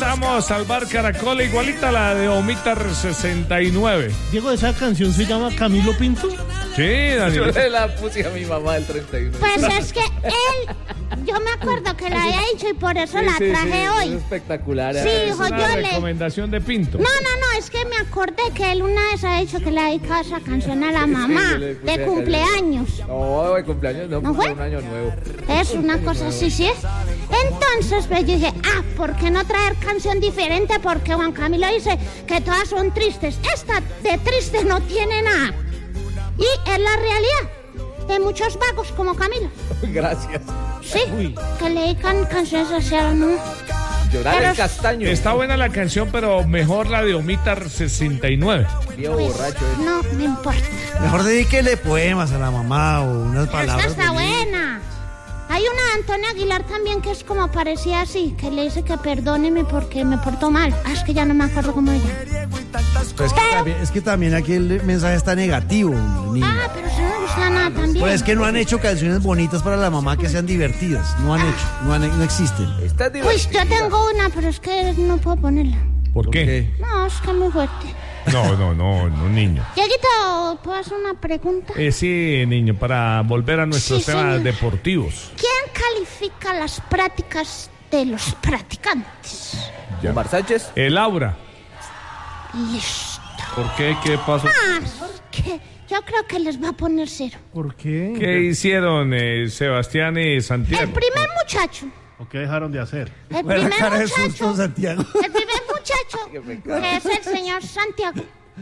regresamos al bar Caracol, igualita a la de Omitar 69. Diego, ¿esa canción se llama Camilo Pinto? Sí, Daniel. Yo le la puse a mi mamá el 31. Pues es que yo me acuerdo que la había dicho y por eso la traje hoy. Es espectacular. Sí, Es hijo, una yo recomendación de Pinto. No, es que me acordé que él una vez ha dicho que le ha dedicado esa canción a la mamá yo le puse de cumpleaños. No, de cumpleaños no, ¿No fue? un año nuevo. Es una cosa así, ¿sí es? Entonces, pues yo dije, ¿por qué no traer canción diferente? Porque Juan Camilo dice que todas son tristes. Esta de triste no tiene nada. Y es la realidad de muchos vagos como Camilo. Gracias. Sí, que le dedican canciones hacia la mamá. Llorar Pero el castaño. Está buena la canción, pero mejor la de Omitar 69. Viejo Pues, borracho. no me importa. Mejor dedíquele poemas a la mamá o unas Esta palabras. está bonitas. buena. Hay una de Antonio Aguilar también que es como parecía así, que le dice que perdóneme porque me portó mal. Es que ya no me acuerdo cómo ella. Pues es que también aquí el mensaje está negativo, niño. Pero eso no me gusta nada también. Pues es que no han hecho canciones bonitas para la mamá que sean divertidas. No han hecho, no existen. Está Pues yo tengo una, pero es que no puedo ponerla. ¿Por qué? No, es que es muy fuerte. No, niño. Dieguito, ¿puedo hacer una pregunta? Sí, niño, para volver a nuestros Sí, temas señor. deportivos. ¿Quién califica las prácticas de los practicantes? Omar Sánchez. Laura. Listo. ¿Por qué? ¿Qué pasó? Que yo creo que les va a poner 0. ¿Por qué? ¿Qué hicieron Sebastián y El Santiago? primer muchacho. ¿O qué dejaron de hacer? El Buena primer cara de muchacho. susto, Santiago. El primer muchacho, que es el señor Santiago,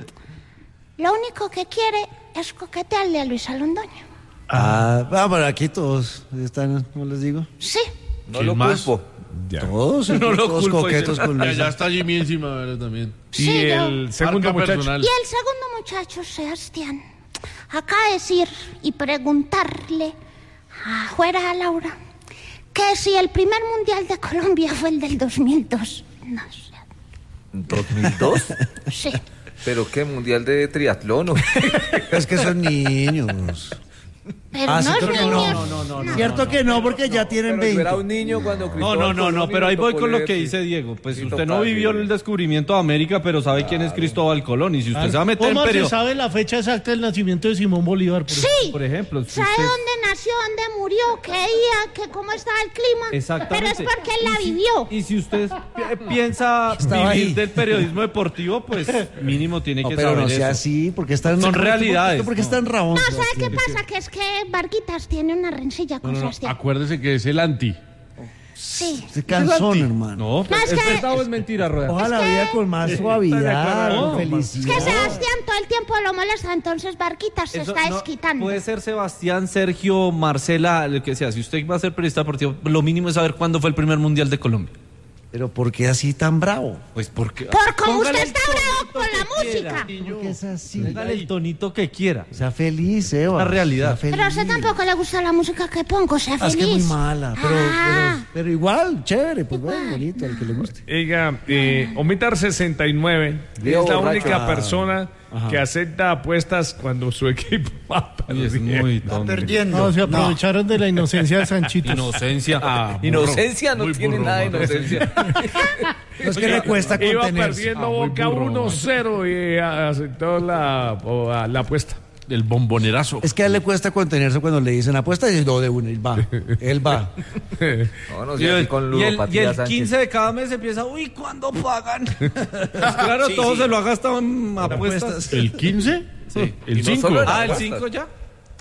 lo único que quiere es coquetearle a Luisa Londoño. Pero aquí todos están, ¿cómo les digo? Sí. No lo culpo. Ya. Todos, todos coquetos con Ya Luisa. está Jimmy encima, ¿verdad? También. Y Sí, el segundo Marca muchacho. personal. Y el segundo muchacho, Sebastián, acaba de decir y preguntarle afuera a Laura que si el primer mundial de Colombia fue el del 2002. No sé. ¿2002? Sí. ¿Pero qué? ¿Mundial de triatlón o Es que son niños. Pero no sí, es creo que niños. No. Cierto que no, porque ya tienen Pero yo 20. era un niño cuando Cristóbal No, Colón pero ahí voy tocó con lo el que Epsi. dice Diego. Pues Sí, usted no total, vivió sí. el descubrimiento de América, pero sabe quién es Cristóbal Colón. Y si usted se va a meter en ¿Cómo se periodo, sabe la fecha exacta del nacimiento de Simón Bolívar? Sí. por ejemplo, si ¿Sabe usted- dónde nació, dónde murió, qué día, que cómo estaba el clima? Exactamente. Pero es porque él la vivió. Y si usted piensa Estaba vivir ahí. del periodismo deportivo, pues mínimo tiene No, que pero saber no sea eso. así, porque están... Son realidades, Porque no. están rabón. No, ¿sabe qué pasa? Que es que Varguitas tiene una rencilla con Sebastián. Acuérdese que es el anti. Sí. Se cansón, hermano. No, No, es ¿es que- verdad o es mentira, Rueda? Ojalá la vida con más suavidad, No, con Es felicidad. que Sebastián todo el tiempo lo molesta, entonces Varguitas se Eso está no- desquitando. Puede ser Sebastián, Sergio, Marcela, lo que sea. Si usted va a ser periodista deportivo, lo mínimo es saber cuándo fue el primer mundial de Colombia. Pero ¿por qué así tan bravo? Pues porque... Por como Póngale usted el está bravo tonito con la que quiera. música. ¿Por qué es así? Póngale el tonito que quiera. Sea feliz, Eva. La realidad. Sea Pero a usted feliz. tampoco le gusta la música que pongo, sea Ah, es que es muy feliz. mala, pero igual, chévere, pues bueno, bonito, al que le guste. Oiga, Omitar 69 Leo es la borracho. única persona que acepta apuestas cuando su equipo va Y es perdiendo. muy tonto. Perdiendo. No, se aprovecharon de la inocencia de Sanchito. Inocencia. Inocencia no Muy tiene burro, nada de burro. inocencia. No es que le cuesta Iba contenerse. perdiendo muy Boca burro. 1-0 y aceptó la apuesta. El bombonerazo. Es que a él le cuesta contenerse cuando le dicen apuesta y dice, no, de una, él va. Él va. No, no Y sé, el, así con y el ludopatía Sánchez. 15 de cada mes empieza, uy, ¿cuándo pagan? Claro, todo se lo ha gastado en apuestas. ¿El 15? Sí. El no 5. solo en Ah, el apuestas. 5 ya.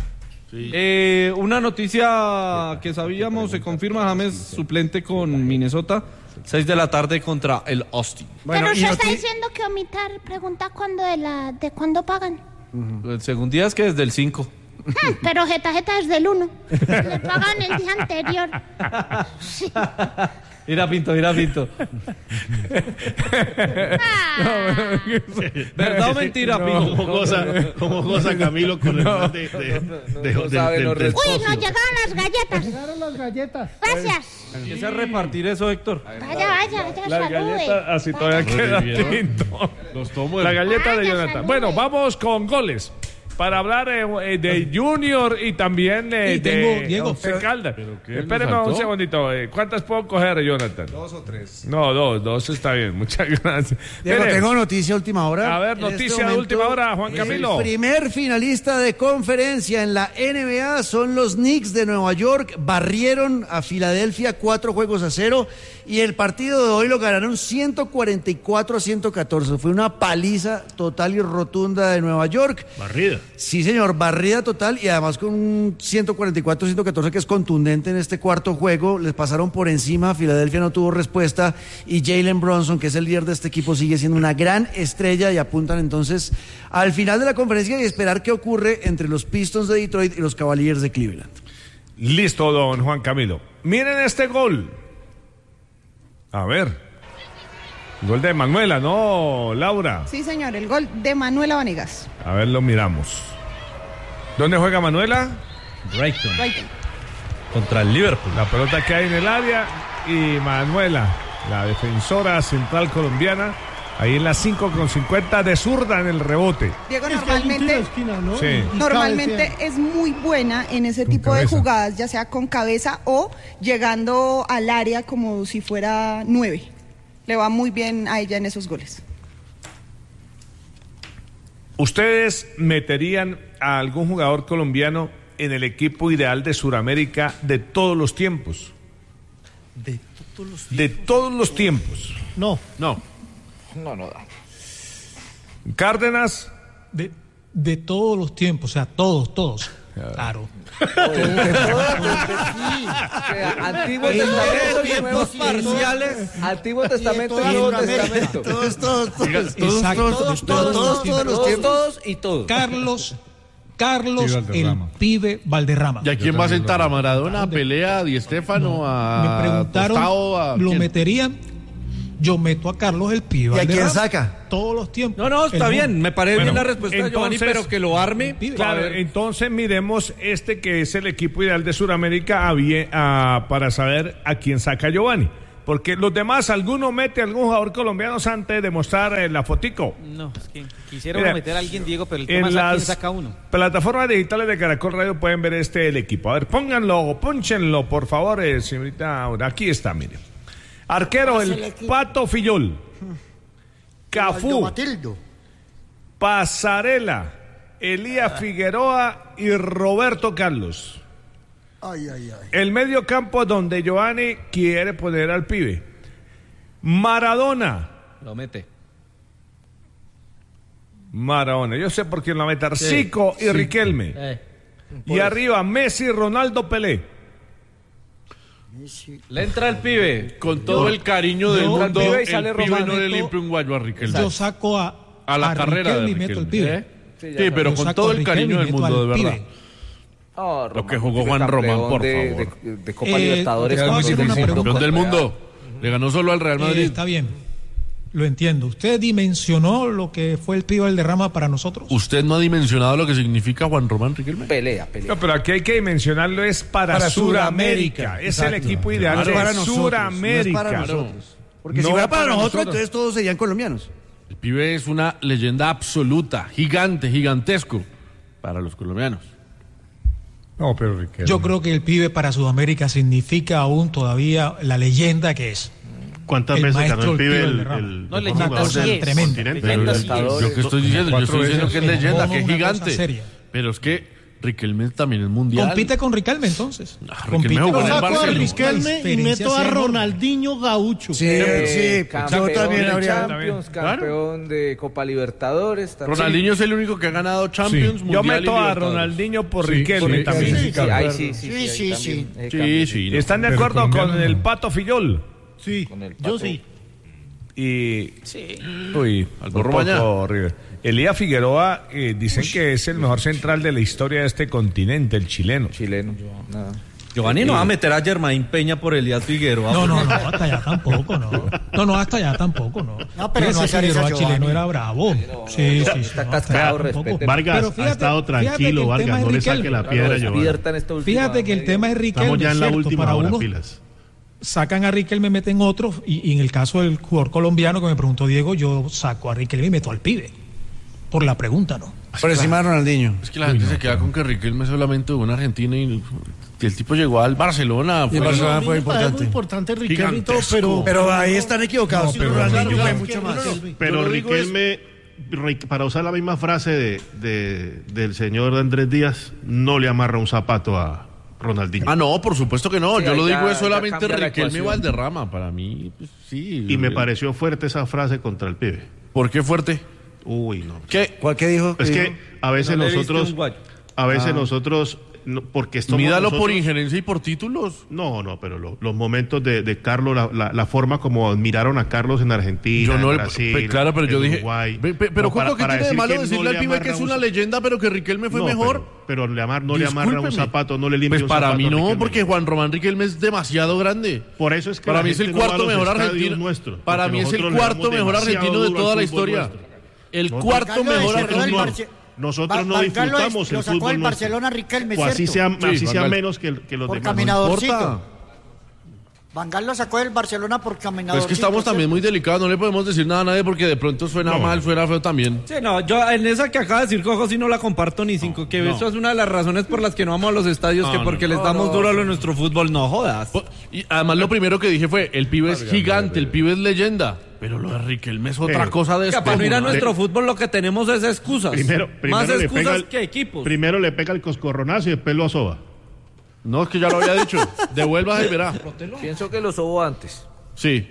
Una noticia que sabíamos, se confirma, James suplente con Minnesota, 6 de la tarde contra el Austin. Pero y usted no está ti- diciendo que omitar pregunta cuándo de cuándo pagan. El segundo día es que desde el 5. Pero jeta desde el 1. Le pagan el día anterior. Sí. Mira Pinto, mira Pinto. Ah, ¿Verdad o mentira, Pinto? Como goza Camilo con el man de No sabe, no del- Uy, nos llegaron las galletas. Llegaron las galletas. Gracias. Empieza a repartir eso, Héctor. Vaya, La salude. galleta, así todavía queda tinto. Los tomo La galleta de Vaya, Jonathan. salude. Bueno, vamos con goles. para hablar de Junior y también de Diego, Once Caldas. Espéreme un segundito. ¿Cuántas puedo coger, Jonathan? 2 o 3. No, dos está bien. Muchas gracias. Diego, Mire, tengo noticia de última hora. a ver, En noticia este de última hora, Juan el Camilo. primer finalista de conferencia en la NBA son los Knicks de Nueva York. Barrieron a Filadelfia 4-0 y el partido de hoy lo ganaron 144-114. Fue una paliza total y rotunda de Nueva York. Barrida. Sí, señor, barrida total y además con un 144-114 que es contundente en este cuarto juego. Les pasaron por encima, Filadelfia no tuvo respuesta y Jalen Brunson, que es el líder de este equipo, sigue siendo una gran estrella y apuntan entonces al final de la conferencia y esperar qué ocurre entre los Pistons de Detroit y los Cavaliers de Cleveland. Listo, don Juan Camilo. Miren este gol. A ver. Gol de Manuela, ¿no, Laura? Sí, señor, el gol de Manuela Vanegas. A ver, lo miramos. ¿Dónde juega Manuela? Brighton. Brighton. Contra el Liverpool. La pelota que hay en el área y Manuela, la defensora central colombiana, ahí en la 5:50 de zurda en el rebote. Diego, Es que hay un tiro de normalmente, esquina, ¿no? Sí. Y normalmente cabecea. es muy buena en ese Con tipo de cabeza. jugadas, ya sea con cabeza o llegando al área como si fuera 9. Le va muy bien a ella en esos goles. ¿Ustedes meterían a algún jugador colombiano en el equipo ideal de Sudamérica de todos los tiempos? De todos los tiempos. No. No da. Cárdenas. de todos los tiempos, o sea, todos. Claro. Antiguo Testamento y Nuevo parciales. Antiguo Testamento y Nuevo Testamento. Todos Exacto, los tiempos. Todos y todos. Carlos Sí, el Valderrama. pibe Valderrama. ¿Y a quién va a sentar? ¿A Maradona, a Pelea, a Di Stéfano, Me a preguntaron, Tostao, a ¿lo quién? meterían? Yo meto a Carlos el pibe ¿Y a quién Valderrama. saca? Todos los tiempos. No, está El bien. Me parece Bueno, bien la respuesta de Giovanni, entonces- pero que lo arme. pibe. Claro, entonces miremos este que es el equipo ideal de Sudamérica para saber a quién saca Giovanni. Porque los demás, alguno mete a algún jugador colombiano antes de mostrar la fotico. No, es que quisiera Mira, meter a alguien, Diego, pero el tema En es a quién las saca uno. plataformas digitales de Caracol Radio pueden ver el equipo. A ver, pónganlo, pónchenlo, por favor, señorita Aura. Aquí está, mire. Arquero, el Pato Fillol. Cafú. Pasarela. Elías Figueroa y Roberto Carlos. El medio campo donde Giovanni quiere poner al pibe. Maradona. Lo mete. Maradona. Yo sé por quién lo mete. Zico y Riquelme. Y arriba Messi, Ronaldo, Pelé. Le entra el pibe. Con todo el cariño del mundo, pibe y el sale pibe Román. no le limpia un guayo a Riquelme. Yo saco a la carrera de Riquelme y meto el Riquelme. pibe. Sí, pero Yo con saco todo a el Riquelme cariño y del meto mundo, al de verdad. pibe. Oh, Lo que Román, jugó Juan campeón Román, por de- favor. De Copa Libertadores. te voy a con hacer una 25. pregunta. Campeón del mundo. Le ganó solo al Real Madrid. Está bien, lo entiendo. ¿Usted dimensionó lo que fue el pibe Valderrama para nosotros? ¿Usted no ha dimensionado lo que significa Juan Román Riquelme? Pelea. No, pero aquí hay que dimensionarlo, es para Sudamérica. Es el equipo ideal No es para de nosotros, no es Sudamérica. para nosotros. Porque No si fuera para para nosotros, nosotros. entonces todos serían colombianos. El pibe es una leyenda absoluta, gigantesco para los colombianos. No, pero Riquelme. Yo creo que el pibe para Sudamérica significa aún todavía la leyenda que es. ¿Cuántas El veces maestro ganó el pibe Pibe el Valderrama. No, el leyenda jugador sí del es. Tremendo. continente? Leyenda Pero sí yo es. que estoy diciendo, yo estoy diciendo que es leyenda, que es Una cosa gigante. seria. Pero es que Riquelme también es mundial. Compite con Riquelme entonces. Riquelme jugó en el con Barcelona. Barcelona. Riquelme La y diferencia meto a es enorme. Ronaldinho Gaucho. Sí, sí, Campeón yo también de habría. Champions, Claro. campeón de Copa Libertadores. también. Ronaldinho es el único que ha ganado Champions, Yo Mundial y meto a Libertadores. Ronaldinho por Riquelme sí, también. sí, Sí, ahí sí. Sí, ahí sí, también, Sí, sí. no. ¿Están de acuerdo con el Pato Fillol? Sí, Con el yo Pato. sí. Y. Uy, Algo un poco Romaña. horrible. Elías Figueroa dicen que es el mejor central de la historia de este continente, el chileno. Chileno. Nada. Giovanni no va a meter a Germain Peña por Elías Figueroa. No, hasta allá tampoco, no. No, hasta allá tampoco, no. No, pero no, ese Figueroa Giovanni. chileno era bravo. Sí, está no, cascado, hasta allá tampoco. respete. Vargas Pero ha fíjate- estado fíjate que tranquilo, el Vargas, tema no es le saque Riquelme. la piedra, Giovanni. Despierta en esta última Fíjate que el media tema es Riquelme. Estamos ya en la ¿cierto? última Para hora, unos pilas. sacan a Riquelme, meten otros, y en el caso del jugador colombiano que me preguntó Diego, yo saco a Riquelme y meto al pibe. Por la pregunta, ¿no? Por encima de Ronaldinho. Es que la gente se queda con que Riquelme solamente jugó en Argentina y el tipo llegó al Barcelona. Y el Barcelona Muy fue importante. importante Riquelme y todo, Pero ahí están equivocados. pero Ronaldinho claro, fue es mucho que- más. Pero Yo lo digo Riquelme, para usar la misma frase del señor Andrés Díaz, no le amarra un zapato a Ronaldinho. Ah, no, por supuesto que no. Sí, Yo lo ya- digo es ya solamente cambia la Riquelme y ecuación. Valderrama. Para mí, pues, sí. Y me pareció fuerte esa frase contra el pibe. ¿Por qué fuerte? Uy, no. ¿Qué? ¿Cuál que dijo? Es ¿Qué que dijo? a veces No le diste nosotros, un guayo. a veces nosotros, porque somos Mídalo por nosotros- injerencia y por títulos. No, pero los momentos de Carlos, la forma como admiraron a Carlos en Argentina, Yo no en le- Brasil, claro, pero en yo dije. Uruguay. Pero No, Coco, ¿qué tiene de malo que decirle no al le pibe que amarra es un una zap- leyenda, pero que Riquelme fue No, mejor? Pero no le amarra un Discúlpeme. zapato, no le limpia Pues un para zapato mí a no, Riquelme. porque Juan Román Riquelme es demasiado grande. Por eso es que Para la mí es el gente no va a cuarto los mejor estadios argentino. nuestros, Para porque mí es el nosotros le cuarto damos mejor demasiado argentino de duro al toda la fútbol historia. nuestro. El No, cuarto Carlos mejor cerró el argentino. Barce- Nosotros no Van Gaal disfrutamos lo el sacó fútbol del nuestro. Barcelona Riquelme, O así ¿cierto? sea, Sí, así Van sea Gaal. menos que los Por demás. caminadorcito. importa. Van Gaal lo sacó del Barcelona por Pues caminador. es que estamos también muy delicados, no le podemos decir nada a nadie porque de pronto suena mal, suena feo también. Sí, no, yo en esa que acaba de decir Cojo sí no la comparto ni cinco, que eso es una de las razones por las que no vamos a los estadios, que porque les damos duro a lo nuestro fútbol, no jodas. Y además lo primero que dije fue, el pibe es gigante, el pibe es leyenda, pero lo de Riquelme es otra cosa de Para no ir a descomunal. nuestro fútbol lo que tenemos es excusas. Primero Más le excusas pega el- que equipos. Primero le pega el coscorronazo y después lo asoba. No, es que ya lo había dicho, devuelva y verá. Pienso que lo sobo antes. Sí.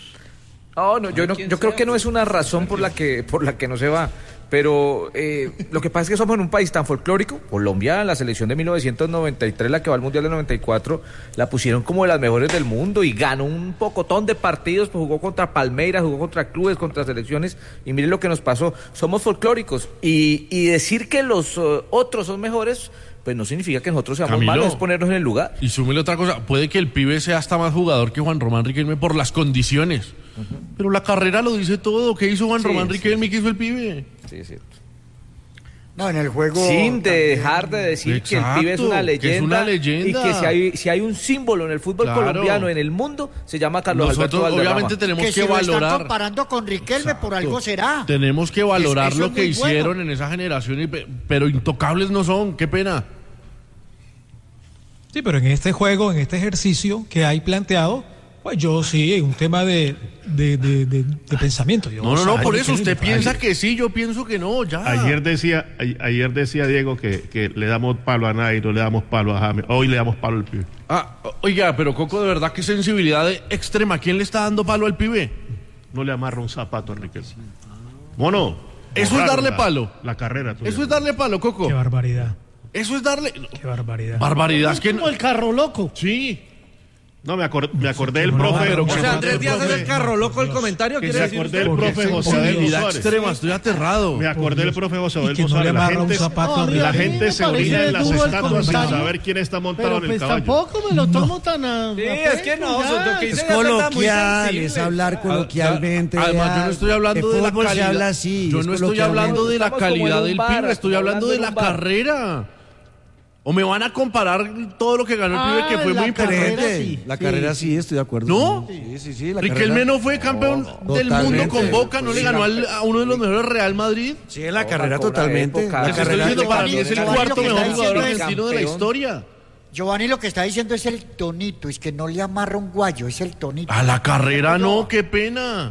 No, yo creo que no es una razón por la que no se va. Pero lo que pasa es que somos en un país tan folclórico. Colombia, la selección de 1993, la que va al Mundial del 94, la pusieron como de las mejores del mundo y ganó un pocotón de partidos, pues jugó contra Palmeiras, jugó contra clubes, contra selecciones, y miren lo que nos pasó. Somos folclóricos y decir que los otros son mejores, pues no significa que nosotros seamos Camilo, malos, es ponernos en el lugar. Y súmele otra cosa, puede que el pibe sea hasta más jugador que Juan Román Riquelme por las condiciones. Pero la carrera lo dice todo. ¿Qué hizo Juan Román Riquelme? ¿Qué hizo el pibe? Sí, es cierto. No, en el juego. Sin dejar de decir que el pibe es una leyenda, que es una leyenda. y que si hay un símbolo en el fútbol Claro. colombiano, en el mundo, se llama Carlos Alberto Nosotros Valderrama. obviamente tenemos Que que, si lo están valorar. comparando con Riquelme, por algo será. Tenemos que valorar Eso lo es que muy bueno. hicieron en esa generación, pero intocables no son. Qué pena. Sí, pero en este juego, en este ejercicio que hay planteado, pues yo sí, un tema de pensamiento. Yo, No, por eso. Riquelme, Usted piensa que sí, yo pienso que no, ya. Ayer decía Diego que le damos palo a nadie, no le damos palo a James. Hoy le damos palo al pibe. Oiga, pero Coco, de verdad, qué sensibilidad extrema. ¿Quién le está dando palo al pibe? No le amarra un zapato a Riquelme. Mono. Eso es borraron darle palo. La carrera. tuya. Eso es darle palo, Coco. Qué barbaridad. Eso es darle. Qué barbaridad. Barbaridad, es que Como el carro loco. Sí. No, me acordé del No, profe. pero me que- O sea, acordé Andrés Díaz es profe- el carro loco el comentario, Que quiere se decir acordé usted. del Porque profe es José Abel Sensibilidad Suárez. extrema, estoy aterrado. Me acordé del profe José Y Abel que no le Suárez. amarra un zapato a La Riquelme. gente se me parece orina en las duro el estatuas sin comentario. saber quién está montado Pero en el pues caballo. tampoco me lo tomo tan a. Sí, es que no, ya. lo que dice Es Díaz está muy coloquial, sensible. es hablar coloquialmente. Además, yo no estoy hablando de la fútbol calidad. se habla así. Yo es no estoy coloquialmente. hablando de la Estamos como en calidad un del bar, pibe, estoy hablando de en la un bar. carrera. ¿O me van a comparar todo lo que ganó el pibe, que fue la muy importante? carrera sí. La carrera sí, estoy de acuerdo. ¿No? Sí. La Riquelme carrera- no fue campeón del totalmente. mundo con Boca, no le ganó a uno de los mejores Real Madrid. Sí, en la No, carrera marcó una totalmente. época. La Les estoy carrera diciendo, para mí es el Giovanni, cuarto lo que mejor está jugador diciendo es argentino de la campeón. historia. Giovanni lo que está diciendo es el tonito, es que no le amarra un guayo, es el tonito. A la carrera no, qué pena.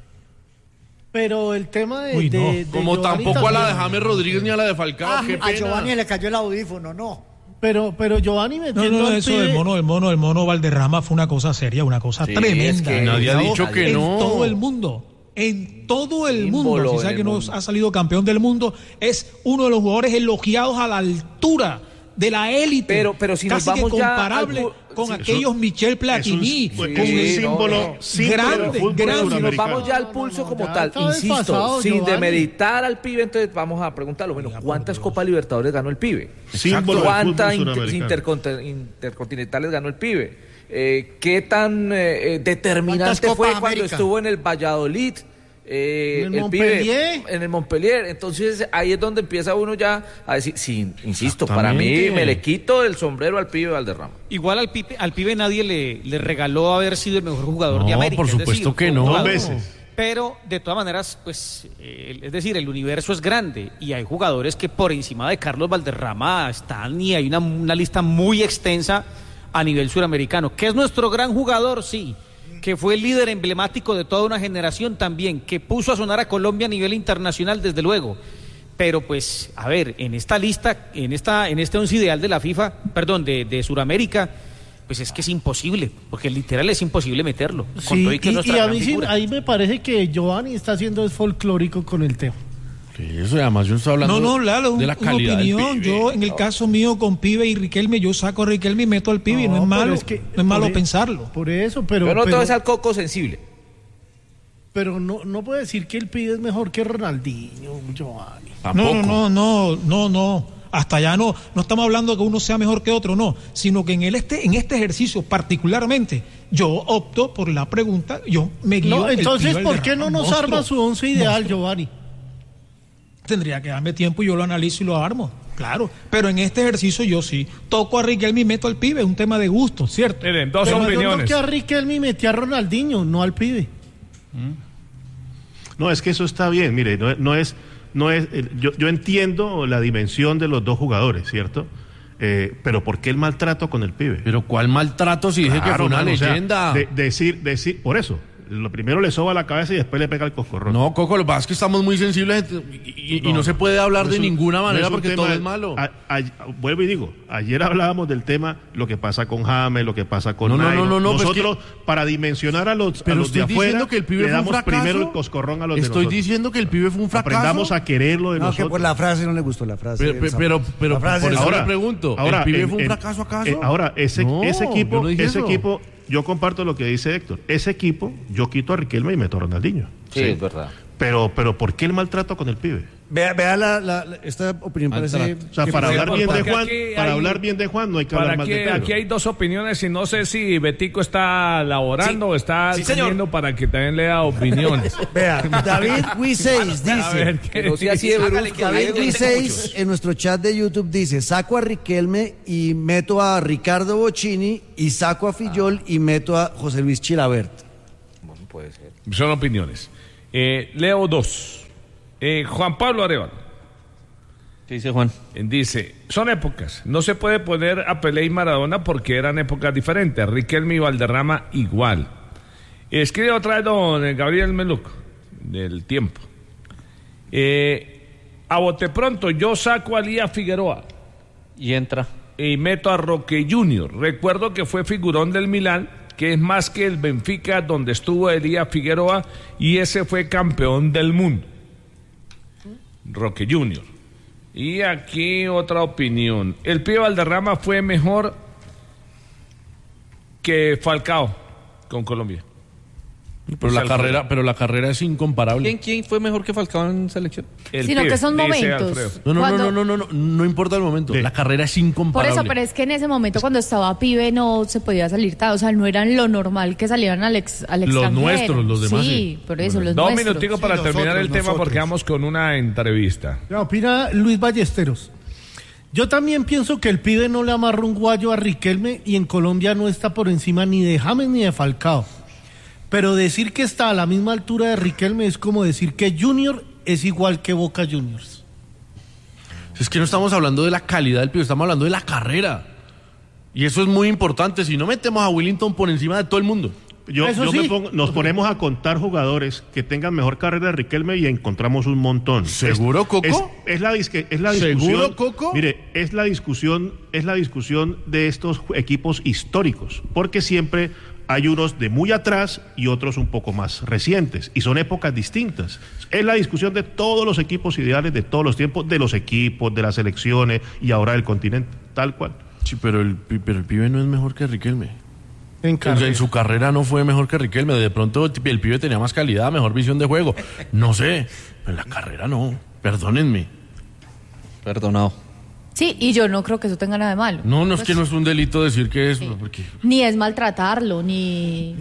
Pero el tema de. Uy, no. Como Giovanni tampoco a la de también. James Rodríguez ni a la de Falcao, qué A Giovanni pena. le cayó el audífono, no. Pero Giovanni No, metiendo al eso pibe- del mono Valderrama fue una cosa seria, una cosa Sí, tremenda. es que nadie ha dicho que en no. todo el mundo. En todo el Símbolo mundo. Si en sabe el que mundo. ha salido campeón del mundo, es uno de los jugadores elogiados a la altura de la élite. Pero si nos casi vamos que ya comparable al con sí, aquellos Michel Platini. Es con un el- símbolo grande, del fútbol grande. Si nos suramericano. vamos ya al pulso como ya tal, está insisto, desfasado, sin Giovanni. demeritar al pibe, entonces vamos a preguntarlo, bueno, ¿cuántas Copas Libertadores ganó el pibe? Símbolo del ¿Cuántas fútbol suramericano. intercontinentales ganó el pibe? ¿Qué tan determinante ¿Cuántas fue Copa cuando América? estuvo en el Valladolid? ¿En el el Montpellier? pibe en el Montpellier. Entonces ahí es donde empieza uno ya a decir, sí, insisto, para mí Exactamente. me le quito el sombrero al pibe Valderrama. Igual al pibe nadie le regaló haber sido el mejor jugador de No, América. por es supuesto decir, que fue un no. Dos jugador veces. Pero de todas maneras, pues, es decir, el universo es grande y hay jugadores que por encima de Carlos Valderrama están y hay una lista muy extensa a nivel suramericano. Que es nuestro gran jugador, sí. Que fue el líder emblemático de toda una generación también. Que puso a sonar a Colombia a nivel internacional, desde luego. Pero pues, a ver, en esta lista, en este once ideal de la FIFA, perdón, de Suramérica, pues es que es imposible, porque literal es imposible meterlo. Sí, y a mí sí, ahí me parece que Giovanni está haciendo folclórico con el tema. Que eso, además yo estoy hablando Lalo, de la calidad del opinión. Pibe. Yo, en el caso mío con Pibe y Riquelme, yo saco a Riquelme y meto al Pibe, no es malo, no es malo pensarlo. Por eso, pero... Yo noto es al coco sensible. Pero no puede decir que el Pibe es mejor que Ronaldinho, Giovanni. Tampoco. No. Hasta allá no estamos hablando de que uno sea mejor que otro, no, sino que en este ejercicio particularmente yo opto por la pregunta, yo me guío. No, entonces, ¿por qué no nos arma su once ideal, Giovanni? Tendría que darme tiempo y yo lo analizo y lo armo, claro, pero en este ejercicio yo sí toco a Riquelme y meto al Pibe, es un tema de gusto, ¿cierto? Miren, dos pero opiniones. Yo no que a Riquelme y metí a Ronaldinho, no al Pibe. No, es que eso está bien, mire, yo entiendo la dimensión de los dos jugadores, ¿cierto? Pero ¿por qué el maltrato con el Pibe? Pero ¿cuál maltrato si dije que fue una leyenda? O sea, decir, por eso, lo primero le soba la cabeza y después le pega el coscorrón. No, Coco, lo que pasa es que estamos muy sensibles y no se puede hablar de ninguna manera porque todo es malo. Vuelvo y digo, ayer hablábamos del tema, lo que pasa con James, lo que pasa con No, nosotros, para dimensionar a los de afuera, que el Pibe le damos fue un fracaso. primero el coscorrón a los de nosotros. Estoy diciendo que el Pibe fue un fracaso. Aprendamos a quererlo de nosotros. Que por la frase no le gustó la frase. Pero la frase por eso ahora, le pregunto, ahora, ¿el Pibe fue un fracaso acaso? Ahora, ese equipo, yo comparto lo que dice Héctor. Ese equipo, yo quito a Riquelme y meto a Ronaldinho. Sí, es verdad. Pero ¿por qué el maltrato con el Pibe? Vea esta opinión parece... O sea, para hablar bien de Juan no hay que hablar mal de Pedro. Aquí hay dos opiniones y no sé si Betico está laborando o está comiendo para que también lea opiniones. Vea, David Guiseis dice... David Guiseis en nuestro chat de YouTube dice, saco a Riquelme y meto a Ricardo Bocchini y saco a Fillol y meto a José Luis Chilabert. Bueno, puede ser. Son opiniones. Leo 2. Juan Pablo Arevalo. ¿Qué dice Juan? Dice, son épocas. No se puede poner a Pelé y Maradona porque eran épocas diferentes. Riquelme y Valderrama igual. Escribe otra vez don Gabriel Meluco, del Tiempo. A bote pronto, yo saco a Lía Figueroa. Y entra. Y meto a Roque Junior. Recuerdo que fue figurón del Milán, que es más que el Benfica, donde estuvo Elías Figueroa, y ese fue campeón del mundo. Roque Junior. Y aquí otra opinión. El Pibe Valderrama fue mejor que Falcao con Colombia. Pero la carrera es incomparable. ¿Quién fue mejor que Falcao en selección? Sino que son momentos. No importa el momento. Sí. La carrera es incomparable. Por eso, pero es que en ese momento cuando estaba Pibe no se podía salir, o sea, no eran lo normal que salieran al extranjero. Los nuestros, los demás. Sí, por eso, los nuestros. 2 minuticos para terminar el tema porque vamos con una entrevista. Opina Luis Ballesteros. Yo también pienso que el Pibe no le amarra un guayo a Riquelme y en Colombia no está por encima ni de James ni de Falcao. Pero decir que está a la misma altura de Riquelme es como decir que Junior es igual que Boca Juniors. Es que no estamos hablando de la calidad del Pibe, estamos hablando de la carrera. Y eso es muy importante. Si no metemos a Willington por encima de todo el mundo. Nos ponemos a contar jugadores que tengan mejor carrera de Riquelme y encontramos un montón. ¿Seguro, Coco? Es la discusión. ¿Seguro, Coco? Mire, es la discusión de estos equipos históricos, porque siempre hay unos de muy atrás y otros un poco más recientes, y son épocas distintas. Es la discusión de todos los equipos ideales de todos los tiempos, de los equipos, de las selecciones y ahora del continente, tal cual. Sí, pero el Pibe no es mejor que Riquelme. En su carrera no fue mejor que Riquelme. De pronto el Pibe tenía más calidad, mejor visión de juego. No sé, pero en la carrera no. Perdónenme. Perdonado. Sí, y yo no creo que eso tenga nada de malo. No, es que no es un delito decir que es... Porque... Ni es maltratarlo, ni...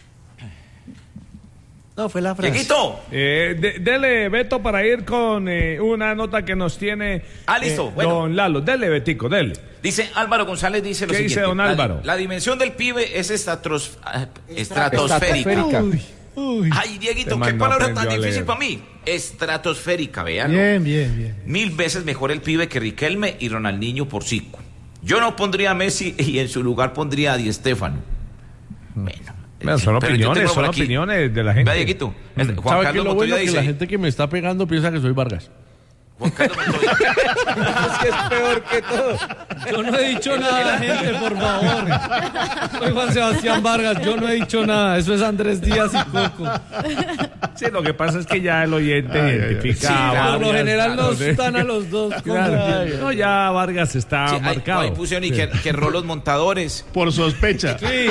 No, fue la frase. ¡Chiquito! Dele, Beto, para ir con una nota que nos tiene... listo. Don Lalo, dele, Betico, dele. Dice Álvaro González, dice lo siguiente. ¿Qué dice don Álvaro? La dimensión del Pibe es estratosférica. Ay, Dieguito, qué palabra tan difícil para mí. Estratosférica, vean. Bien. 1000 veces mejor el pibe que Riquelme y Ronaldinho por 5. Yo no pondría a Messi y en su lugar pondría a Di Stéfano. Bueno, son opiniones de la gente. Vea, Dieguito, Juan ¿Sabe Carlos qué es lo Montoya bueno? dice... Que la gente que me está pegando piensa que soy Vargas. Juan Carlos Montoya. Es que es peor que todo. Yo no he dicho nada, gente, por favor. Soy Juan Sebastián Vargas, yo no he dicho nada. Eso es Andrés Díaz y Coco. Sí, lo que pasa es que ya el oyente identifica. Sí, a por Vargas, lo general claro, nos están a los dos. Claro. No, ya Vargas está Sí, marcado. ahí pusieron y que erró los montadores. Por sospecha. Sí.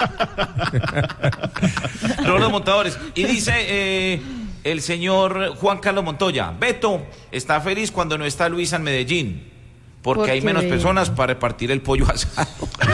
Erró los montadores. Y dice el señor Juan Carlos Montoya, Beto está feliz cuando no está Luisa en Medellín, porque hay menos personas para repartir el pollo asado.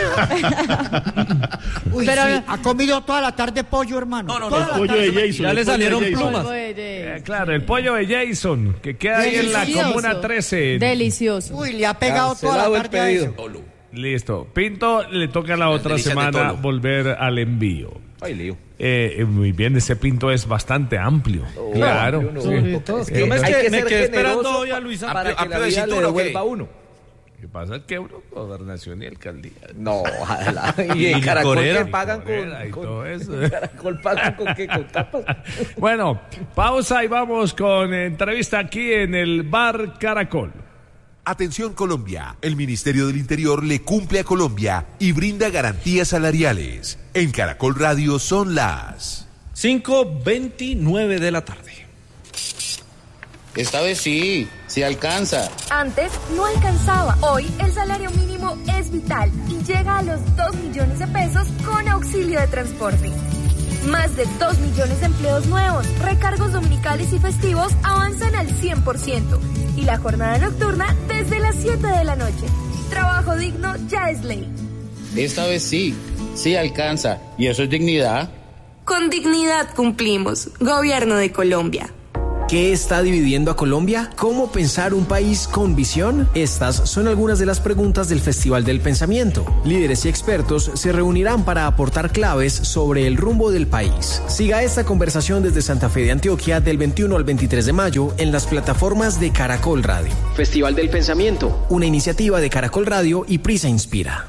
Uy, Pero- sí, ha comido toda la tarde pollo, hermano. No, Toda El la pollo tarde. de Jason. Ya el le pollo salieron de Jason. plumas. Claro, el pollo de Jason, que queda ahí en la Delicioso. Comuna 13. Delicioso. Uy, le ha pegado toda Cancelado la el tarde a eso. pedido. Listo. Pinto le toca la otra delicias de semana Tolo. volver al envío. Ay, lío. Muy bien, ese Pinto es bastante amplio. Claro. No, sí. Yo me Hay que quedé ser esperando generoso hoy a Luisa. para que la Amplio de vida le cintura, ¿o qué? devuelva a uno. ¿Qué pasa? Es que uno, gobernación y alcaldía. No, ojalá. Y en Caracol Corera. que pagan Corera y con todo eso. en Caracol pagan con qué, con capas. Bueno, pausa y vamos con entrevista aquí en el Bar Caracol. Atención Colombia, el Ministerio del Interior le cumple a Colombia y brinda garantías salariales. En Caracol Radio son las 5:29 de la tarde. Esta vez sí alcanza. Antes no alcanzaba. Hoy el salario mínimo es vital y llega a los 2 millones de pesos con auxilio de transporte. Más de 2 millones de empleos nuevos, recargos dominicales y festivos avanzan al 100% y la jornada nocturna desde las 7 de la noche. Trabajo digno ya es ley. Esta vez sí alcanza. ¿Y eso es dignidad? Con dignidad cumplimos. Gobierno de Colombia. ¿Qué está dividiendo a Colombia? ¿Cómo pensar un país con visión? Estas son algunas de las preguntas del Festival del Pensamiento. Líderes y expertos se reunirán para aportar claves sobre el rumbo del país. Siga esta conversación desde Santa Fe de Antioquia del 21 al 23 de mayo en las plataformas de Caracol Radio. Festival del Pensamiento, una iniciativa de Caracol Radio y Prisa Inspira.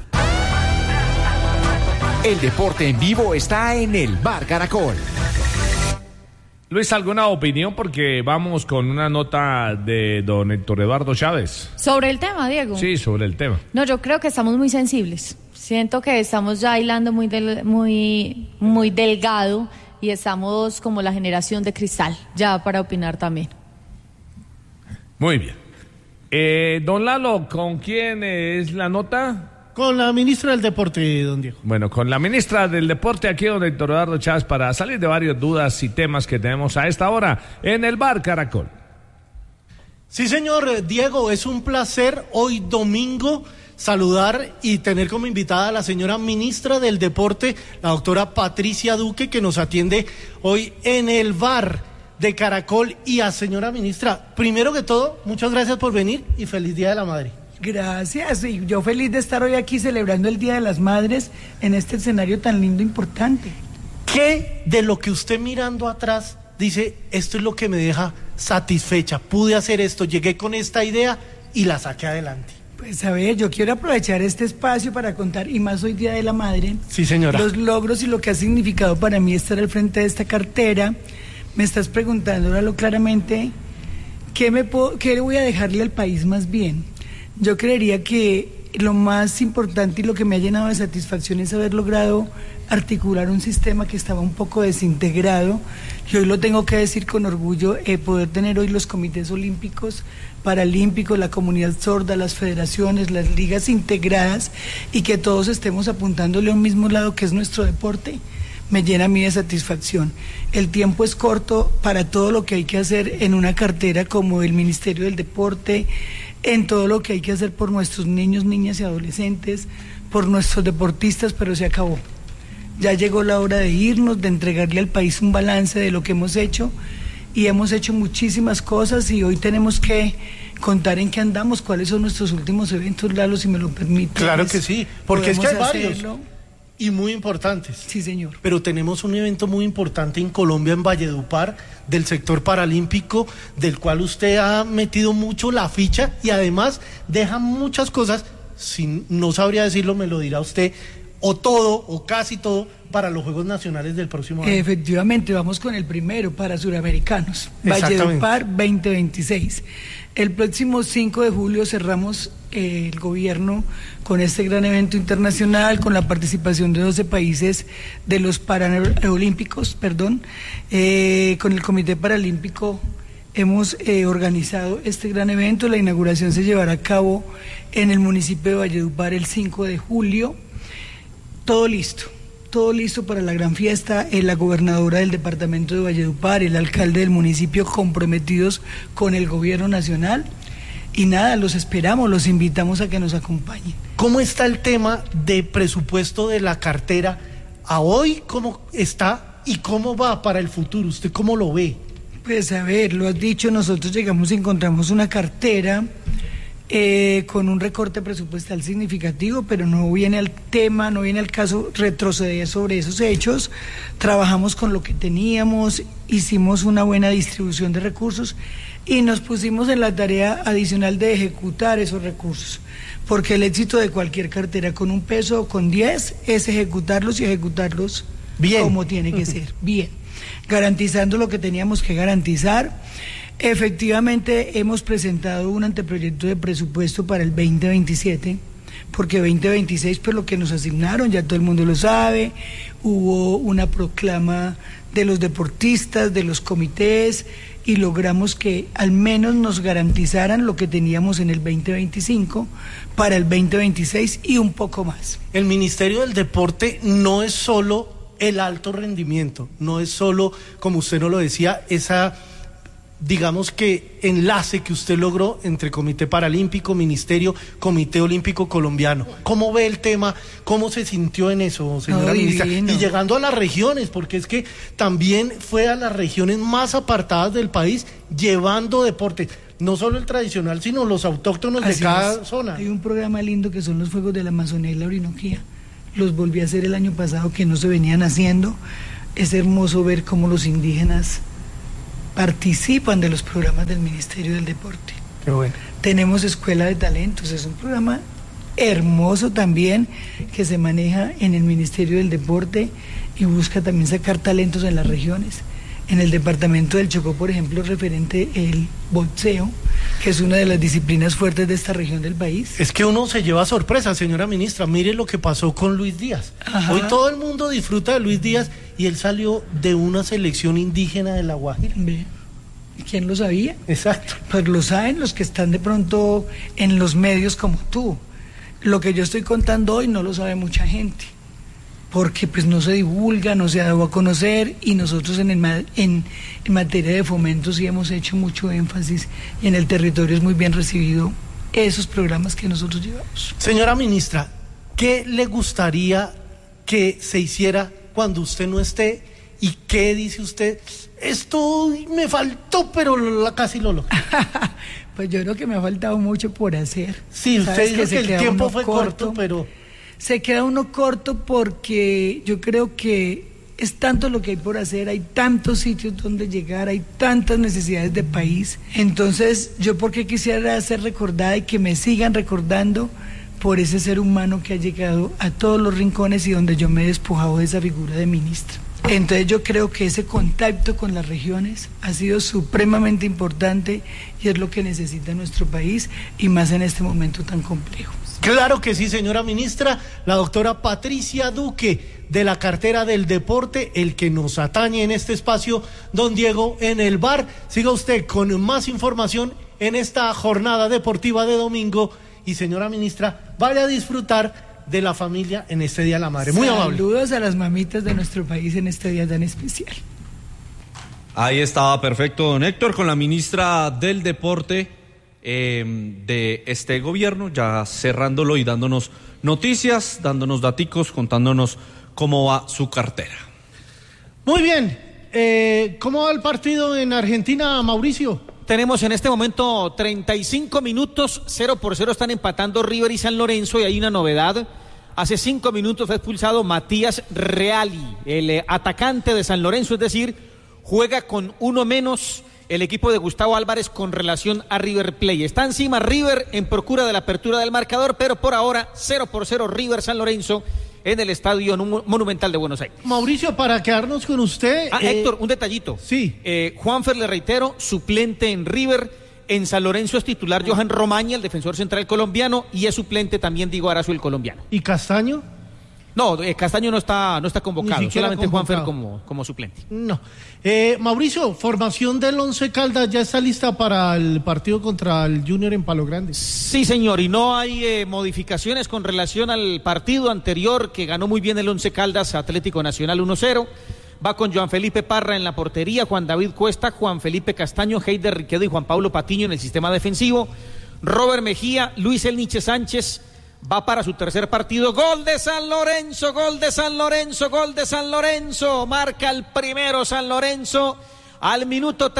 El deporte en vivo está en el Bar Caracol. Luis, ¿alguna opinión? Porque vamos con una nota de don Héctor Eduardo Chávez. Sobre el tema, Diego. Sí, sobre el tema. No, yo creo que estamos muy sensibles. Siento que estamos ya hilando muy delgado y estamos como la generación de cristal, ya para opinar también. Muy bien. Don Lalo, ¿con quién es la nota? Con la ministra del Deporte, don Diego. Bueno, con la ministra del Deporte, aquí don Héctor Eduardo Chávez, para salir de varias dudas y temas que tenemos a esta hora en el Bar Caracol. Sí, señor Diego, es un placer hoy domingo saludar y tener como invitada a la señora ministra del Deporte, la doctora Patricia Duque, que nos atiende hoy en el Bar de Caracol. Y a señora ministra, primero que todo, muchas gracias por venir y feliz Día de la Madre. Gracias, y yo feliz de estar hoy aquí celebrando el Día de las Madres en este escenario tan lindo e importante. ¿Qué de lo que usted mirando atrás dice, esto es lo que me deja satisfecha, pude hacer esto, llegué con esta idea y la saqué adelante? Pues a ver, yo quiero aprovechar este espacio para contar, y más hoy Día de la Madre, sí, señora, los logros y lo que ha significado para mí estar al frente de esta cartera. Me estás preguntando, óralo claramente, ¿qué le voy a dejarle al país más bien? Yo creería que lo más importante y lo que me ha llenado de satisfacción es haber logrado articular un sistema que estaba un poco desintegrado, y hoy lo tengo que decir con orgullo, poder tener hoy los comités olímpicos, paralímpicos, la comunidad sorda, las federaciones, las ligas integradas, y que todos estemos apuntándole a un mismo lado que es nuestro deporte, me llena a mí de satisfacción. El tiempo es corto para todo lo que hay que hacer en una cartera como el Ministerio del Deporte, en todo lo que hay que hacer por nuestros niños, niñas y adolescentes, por nuestros deportistas, pero se acabó. Ya llegó la hora de irnos, de entregarle al país un balance de lo que hemos hecho, y hemos hecho muchísimas cosas, y hoy tenemos que contar en qué andamos, cuáles son nuestros últimos eventos, Lalo, si me lo permite. Claro que sí, porque es que hay varios. y muy importantes. Sí, señor. Pero tenemos un evento muy importante en Colombia, en Valledupar, del sector paralímpico, del cual usted ha metido mucho la ficha y además deja muchas cosas, si no sabría decirlo, me lo dirá usted, o todo, o casi todo, para los Juegos Nacionales del próximo año. Efectivamente, vamos con el primero para suramericanos, Valledupar 2026. El próximo 5 de julio cerramos el gobierno con este gran evento internacional, con la participación de 12 países de los Paralímpicos, con el Comité Paralímpico hemos organizado este gran evento. La inauguración se llevará a cabo en el municipio de Valledupar el 5 de julio. Todo listo para la gran fiesta. La gobernadora del departamento de Valledupar, el alcalde del municipio comprometidos con el gobierno nacional. Y nada, los esperamos, los invitamos a que nos acompañen. ¿Cómo está el tema de presupuesto de la cartera a hoy? ¿Cómo está y cómo va para el futuro? ¿Usted cómo lo ve? Pues a ver, lo has dicho, nosotros llegamos y encontramos una cartera con un recorte presupuestal significativo, pero no viene al tema, no viene al caso retroceder sobre esos hechos. Trabajamos con lo que teníamos, hicimos una buena distribución de recursos y nos pusimos en la tarea adicional de ejecutar esos recursos, porque el éxito de cualquier cartera con un peso o con 10 es ejecutarlos y ejecutarlos bien, como tiene que ser, bien, garantizando lo que teníamos que garantizar. Efectivamente, hemos presentado un anteproyecto de presupuesto para el 2027, porque 2026, pues lo que nos asignaron, ya todo el mundo lo sabe, hubo una proclama de los deportistas, de los comités, y logramos que al menos nos garantizaran lo que teníamos en el 2025 para el 2026 y un poco más. El Ministerio del Deporte no es solo el alto rendimiento, no es solo, como usted nos lo decía, esa, digamos que enlace que usted logró entre Comité Paralímpico, Ministerio, Comité Olímpico Colombiano. ¿Cómo ve el tema? ¿Cómo se sintió en eso, señora ministra? Y llegando a las regiones, porque es que también fue a las regiones más apartadas del país, llevando deporte, no solo el tradicional, sino los autóctonos de cada zona. Hay un programa lindo que son los Juegos de la Amazonía y la Orinoquía. Los volví a hacer el año pasado, que no se venían haciendo. Es hermoso ver cómo los indígenas participan de los programas del Ministerio del Deporte. Qué bueno. Tenemos Escuela de Talentos, es un programa hermoso también que se maneja en el Ministerio del Deporte y busca también sacar talentos en las regiones. En el departamento del Chocó, por ejemplo, referente el boxeo, que es una de las disciplinas fuertes de esta región del país. Es que uno se lleva sorpresa, señora ministra. Mire lo que pasó con Luis Díaz. Ajá. Hoy todo el mundo disfruta de Luis Díaz y él salió de una selección indígena de La Guajira. ¿Quién lo sabía? Exacto. Pues lo saben los que están de pronto en los medios como tú. Lo que yo estoy contando hoy no lo sabe mucha gente, porque pues no se divulga, no se ha dado a conocer, y nosotros en materia de fomento sí hemos hecho mucho énfasis, y en el territorio es muy bien recibido esos programas que nosotros llevamos. Señora ministra, ¿qué le gustaría que se hiciera cuando usted no esté? ¿Y qué dice usted? Esto me faltó, pero casi lo logré. Pues yo creo que me ha faltado mucho por hacer. Sí, usted dice que el tiempo fue corto, pero se queda uno corto porque yo creo que es tanto lo que hay por hacer, hay tantos sitios donde llegar, hay tantas necesidades de país. Entonces, yo porque quisiera ser recordada y que me sigan recordando por ese ser humano que ha llegado a todos los rincones y donde yo me he despojado de esa figura de ministra. Entonces yo creo que ese contacto con las regiones ha sido supremamente importante y es lo que necesita nuestro país, y más en este momento tan complejo. Claro que sí, señora ministra. La doctora Patricia Duque, de la cartera del deporte, el que nos atañe en este espacio, don Diego, en el bar. Siga usted con más información en esta jornada deportiva de domingo, y señora ministra, vaya a disfrutar de la familia en este Día de la Madre. Muy amable. Saludos a las mamitas de nuestro país en este día tan especial. Ahí estaba perfecto, don Héctor, con la ministra del Deporte de este gobierno, ya cerrándolo y dándonos noticias, dándonos daticos, contándonos cómo va su cartera. Muy bien. ¿Cómo va el partido en Argentina, Mauricio? Tenemos en este momento 35 minutos, 0-0 están empatando River y San Lorenzo, y hay una novedad. Hace 5 minutos fue expulsado Matías Reali, el atacante de San Lorenzo, es decir, juega con uno menos el equipo de Gustavo Álvarez con relación a River Plate. Está encima River en procura de la apertura del marcador, pero por ahora 0-0 River San Lorenzo en el Estadio Monumental de Buenos Aires. Mauricio, para quedarnos con usted... Héctor, un detallito. Sí. Juanfer, le reitero, suplente en River. En San Lorenzo es titular Johan Romaña, el defensor central colombiano, y es suplente también Diego Arazo, el colombiano. ¿Y Castaño? No, Castaño no está convocado, solamente convocado. Juanfer como suplente. No. Mauricio, formación del Once Caldas ya está lista para el partido contra el Junior en Palo Grande. Sí, señor, y no hay modificaciones con relación al partido anterior que ganó muy bien el Once Caldas, Atlético Nacional 1-0. Va con Joan Felipe Parra en la portería, Juan David Cuesta, Juan Felipe Castaño, Heider Riquedo y Juan Pablo Patiño en el sistema defensivo. Robert Mejía, Luis Elniche Sánchez va para su tercer partido. Gol de San Lorenzo, gol de San Lorenzo, gol de San Lorenzo. Marca el primero San Lorenzo al minuto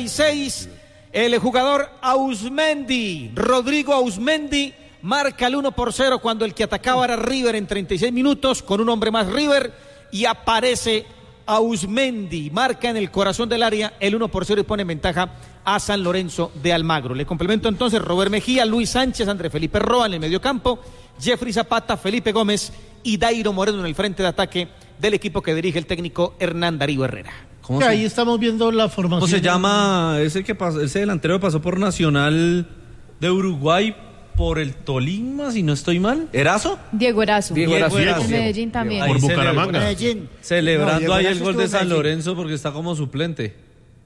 36. El jugador Ausmendi, Rodrigo Ausmendi, marca el 1-0 cuando el que atacaba era River en 36 minutos, con un hombre más River, y aparece Ausmendi, marca en el corazón del área el 1-0 y pone en ventaja a San Lorenzo de Almagro. Le complemento entonces Robert Mejía, Luis Sánchez, André Felipe Roa en el mediocampo, Jeffrey Zapata, Felipe Gómez y Dairo Moreno en el frente de ataque del equipo que dirige el técnico Hernán Darío Herrera. Ahí estamos viendo la formación. ¿Cómo se llama ese delantero que pasó por Nacional de Uruguay por el Tolima, si no estoy mal? ¿Erazo? Diego Erazo. En Medellín también. Por Bucaramanga. Medellín. Celebrando No, ahí Diego el gol Erazo de San estuvo en Lorenzo porque está como suplente.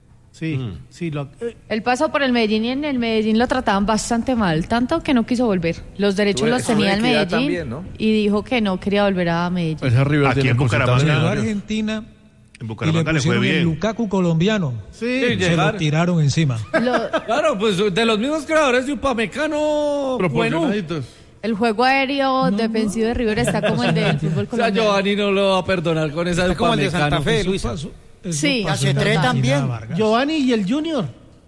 Sí, sí. Él pasó por el Medellín y en el Medellín lo trataban bastante mal, tanto que no quiso volver. Los derechos los tenía el Medellín también, ¿no? y dijo que no quería volver a Medellín. Aquí en Bucaramanga. Llegó a Argentina En y Bucaramanga le le fue pusieron el bien. Lukaku colombiano. Sí, Se lo tiraron encima. Claro, pues de los mismos creadores de Upamecano. Bueno. El juego aéreo defensivo de River está como el del fútbol O sea, colombiano. Giovanni no lo va a perdonar con esa de Está como el de Santa Fe, Upamecano. Luis. Sí, Hace tres también. Giovanni y el Junior.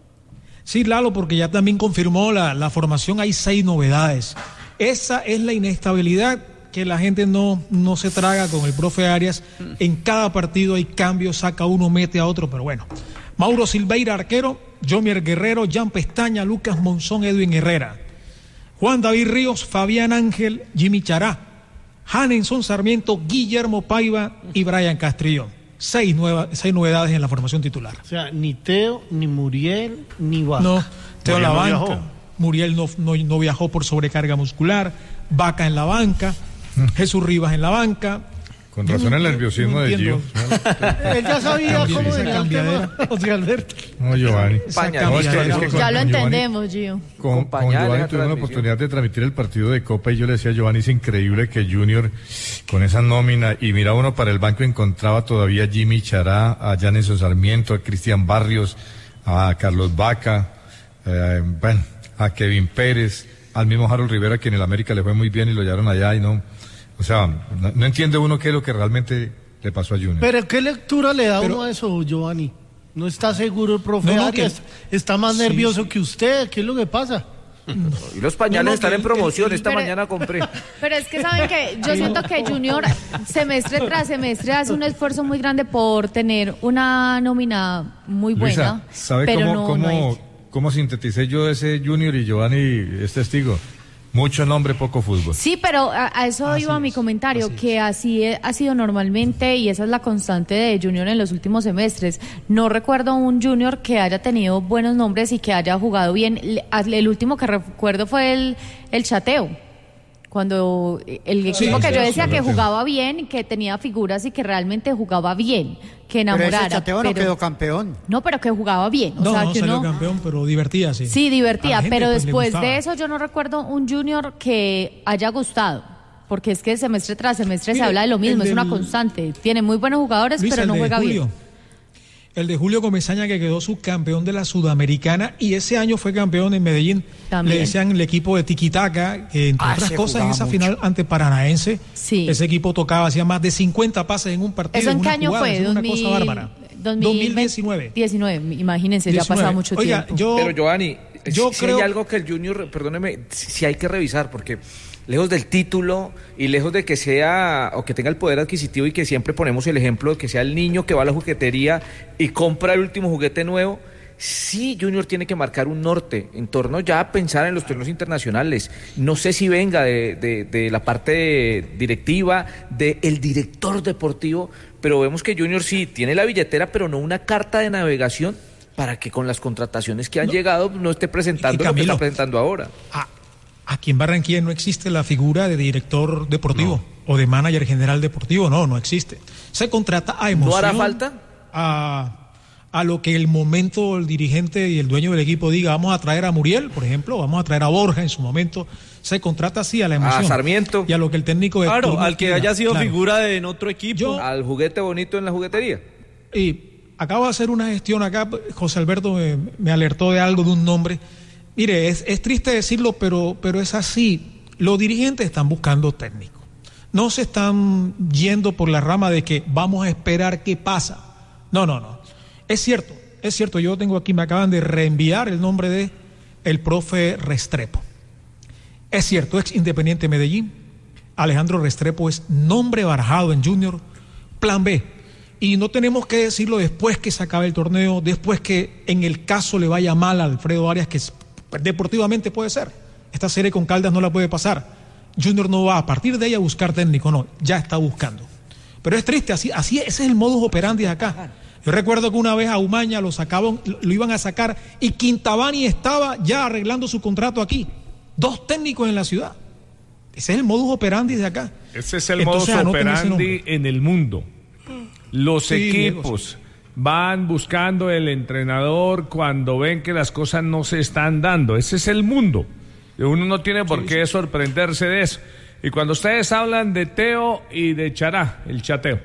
Sí, Lalo, porque ya también confirmó la formación, hay 6 novedades. Esa es la inestabilidad que la gente no se traga con el profe Arias. En cada partido hay cambios, saca uno, mete a otro, pero bueno. Mauro Silveira, arquero, Jomier Guerrero, Jan Pestaña, Lucas Monzón, Edwin Herrera. Juan David Ríos, Fabián Ángel, Jimmy Chará, Hanenson Sarmiento, Guillermo Paiva y Brian Castrillón. 6 novedades en la formación titular. O sea, ni Teo, ni Muriel, ni Vaca. No, Teo en la Muriel no banca. viajó. Muriel no viajó por sobrecarga muscular. Vaca en la banca. Jesús Rivas en la banca. Con razón el nerviosismo de Gio. Él ya sabía También cómo esa venía el cambiadera. tema, José Alberto. No, Giovanni. Pañal. No, es que con Ya lo Giovanni- entendemos, Gio. Con pañales Giovanni la tuve la transmisión. oportunidad de transmitir el partido de Copa y yo le decía a Giovanni, es increíble que Junior con esa nómina, y mira uno para el banco encontraba todavía a Jimmy Chará, a Janison Sarmiento, a Cristian Barrios, a Carlos Vaca, bueno, a Kevin Pérez, al mismo Harold Rivera, que en el América le fue muy bien y lo llevaron allá y no, o sea, no entiende uno qué es lo que realmente le pasó a Junior. Pero ¿qué lectura le da Pero- uno a eso, Giovanni? ¿No está seguro el profe No, Arias? ¿Está más Sí, nervioso sí. que usted? ¿Qué es lo que pasa? Y los pañales No, están que en promoción, el- esta pero- mañana compré. Pero es que saben que yo siento que Junior semestre tras semestre hace un esfuerzo muy grande por tener una nómina muy buena, Luisa, ¿sabe pero no es. cómo sinteticé yo ese Junior y Giovanni es testigo? Mucho nombre, poco fútbol. Sí, pero a eso iba mi comentario, que así ha sido normalmente y esa es la constante de Junior en los últimos semestres. No recuerdo un Junior que haya tenido buenos nombres y que haya jugado bien. El último que recuerdo fue el Chateo, cuando el equipo que yo decía que jugaba bien, que tenía figuras y que realmente jugaba bien, que Pero enamorara. ese Chateo no quedó campeón. No, pero que jugaba bien. O No, sea, no que salió uno... campeón, pero divertía, sí. Sí, divertía, A la gente, pero pues, le después gustaba. de eso yo no recuerdo un Junior que haya gustado, porque es que semestre tras semestre se Mire, habla de lo mismo, el es una del- constante. Tiene muy buenos jugadores, Luis, pero el no de juega Julio. bien. El de Julio Comesaña, que quedó subcampeón de la Sudamericana y ese año fue campeón en Medellín. También. Le decían el equipo de Tiquitaca, que entre otras se cosas en jugaba esa mucho. final ante Paranaense, Sí. ese equipo tocaba, hacía más de 50 pases en un partido. ¿Eso en qué una año jugada, fue? eso es una cosa bárbara. 2019. 19, imagínense, ya ha pasado mucho Oiga, tiempo. Pero Giovanni, yo si creo- hay algo que el Junior, perdóneme, si hay que revisar, porque lejos del título y lejos de que sea o que tenga el poder adquisitivo, y que siempre ponemos el ejemplo de que sea el niño que va a la juguetería y compra el último juguete nuevo, sí Junior tiene que marcar un norte en torno ya a pensar en los torneos internacionales. No sé si venga de la parte directiva, del director deportivo, pero vemos que Junior sí tiene la billetera, pero no una carta de navegación para que con las contrataciones que han llegado no esté presentando lo que está presentando ahora. Aquí en Barranquilla no existe la figura de director deportivo o de manager general deportivo, no existe. Se contrata a emoción. ¿No hará falta? A lo que el momento el dirigente y el dueño del equipo diga, vamos a traer a Muriel, por ejemplo, vamos a traer a Borja en su momento. Se contrata así a la emoción. A Sarmiento. Y a lo que el técnico de turno al que quiera. Haya sido figura en otro equipo. Al juguete bonito en la juguetería. Y acabo de hacer una gestión acá, José Alberto me alertó de algo, de un nombre. Mire, es triste decirlo, pero es así. Los dirigentes están buscando técnicos. No se están yendo por la rama de que vamos a esperar qué pasa. No. Es cierto, yo tengo aquí, me acaban de reenviar el nombre de el profe Restrepo. Es cierto, ex Independiente Medellín. Alejandro Restrepo es nombre barajado en Junior, plan B. Y no tenemos que decirlo después que se acabe el torneo, después que en el caso le vaya mal a Alfredo Arias, que deportivamente puede ser. Esta serie con Caldas no la puede pasar. Junior no va a partir de ella a buscar técnico, no, ya está buscando. Pero es triste, así ese es el modus operandi de acá. Yo recuerdo que una vez a Umaña lo iban a sacar y Quintabani estaba ya arreglando su contrato aquí. 2 técnicos en la ciudad. Ese es el modus operandi de acá. Ese es el modus operandi en el mundo. Los equipos van buscando el entrenador cuando ven que las cosas no se están dando. Ese es el mundo. Uno no tiene por qué sorprenderse de eso. Y cuando ustedes hablan de Teo y de Chará, el chateo,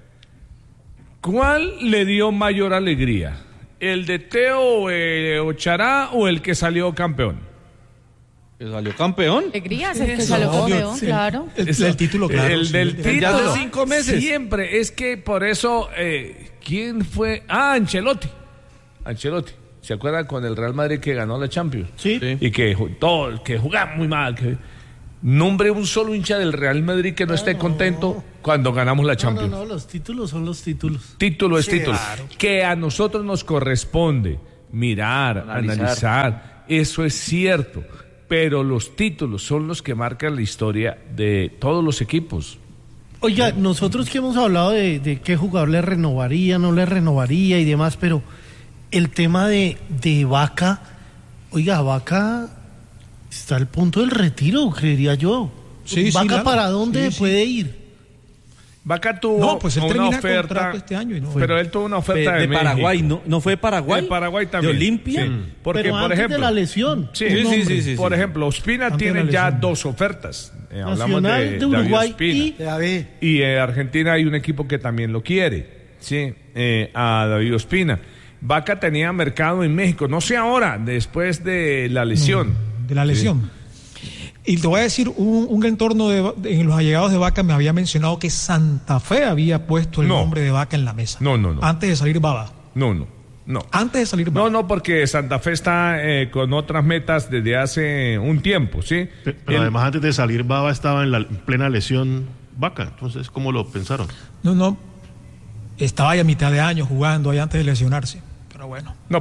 ¿cuál le dio mayor alegría? ¿El de Teo o Chará o el que salió campeón? ¿Que salió campeón? Alegría, es el que salió campeón, claro. El título, claro. El del título. Ya hace 5 meses. Siempre, es que por eso, ¿quién fue? Ancelotti. ¿Se acuerdan con el Real Madrid que ganó la Champions? Sí. Y que jugaba muy mal. Nombre un solo hincha del Real Madrid que no esté contento cuando ganamos la Champions. No, los títulos son los títulos. Título es título. Claro. Que a nosotros nos corresponde mirar, analizar. Eso es cierto. Pero los títulos son los que marcan la historia de todos los equipos. Oiga, nosotros que hemos hablado de qué jugador le renovaría, no le renovaría y demás, pero el tema de Vaca, oiga, Vaca está al punto del retiro, creería yo. Sí, Vaca, ¿para dónde puede ir? Vaca tuvo una oferta este año y no pero él tuvo una oferta de Paraguay, ¿no fue de Paraguay? De Paraguay también. ¿De Olimpia? Sí. Porque, pero por antes ejemplo, de la lesión. Sí. Por ejemplo, Ospina tiene ya 2 ofertas. Hablamos de Uruguay y Argentina hay un equipo que también lo quiere. Sí, a David Ospina. Vaca tenía mercado en México, no sé ahora, después de la lesión. De la lesión. Sí. Y te voy a decir, un entorno en los allegados de Vaca me había mencionado que Santa Fe había puesto el nombre de Vaca en la mesa. No. Antes de salir Baba. No. Antes de salir Baba. No, porque Santa Fe está con otras metas desde hace un tiempo, ¿sí? Pero además antes de salir Baba estaba en plena lesión Vaca, entonces, ¿cómo lo pensaron? No. Estaba ya a mitad de año jugando ahí antes de lesionarse, pero bueno. No.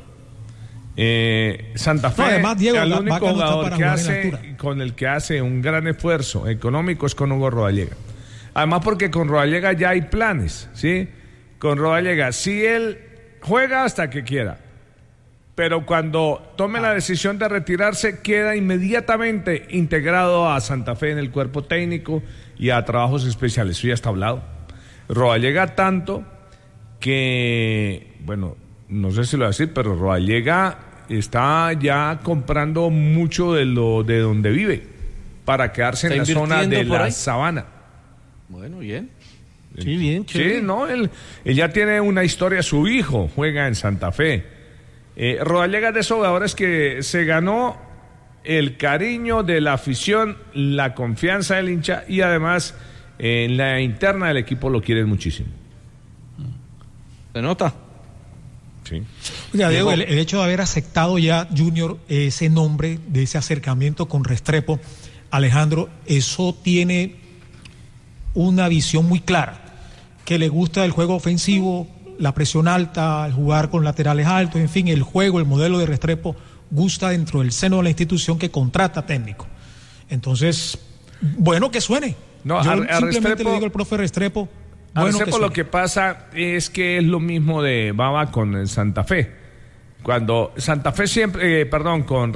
Santa Fe, además, Diego, el único jugador que con el que hace un gran esfuerzo económico es con Hugo Rodallega. Además porque con Rodallega ya hay planes, ¿sí? Con Rodallega, si él juega hasta que quiera, pero cuando tome la decisión de retirarse, queda inmediatamente integrado a Santa Fe en el cuerpo técnico y a trabajos especiales. Eso ya está hablado. Rodallega tanto que, bueno, no sé si lo voy a decir, pero Rodallega está ya comprando mucho de donde vive para quedarse en la zona de la sabana. Bueno, bien. Sí, bien, chévere. Sí, no, él ya tiene una historia, su hijo juega en Santa Fe. Rodallega es de esos jugadores que se ganó el cariño de la afición, la confianza del hincha y además en la interna del equipo lo quieren muchísimo. ¿Se nota? Sí. Oiga, Diego, el hecho de haber aceptado ya Junior ese nombre, de ese acercamiento con Restrepo, Alejandro, eso tiene una visión muy clara, que le gusta el juego ofensivo, la presión alta, el jugar con laterales altos, en fin, el juego, el modelo de Restrepo gusta dentro del seno de la institución que contrata técnico. Entonces, bueno, que suene. No, yo a simplemente Restrepo, le digo al profe Restrepo, a bueno, Restrepo lo que pasa es que es lo mismo de Baba con el Santa Fe. Cuando Santa Fe siempre, con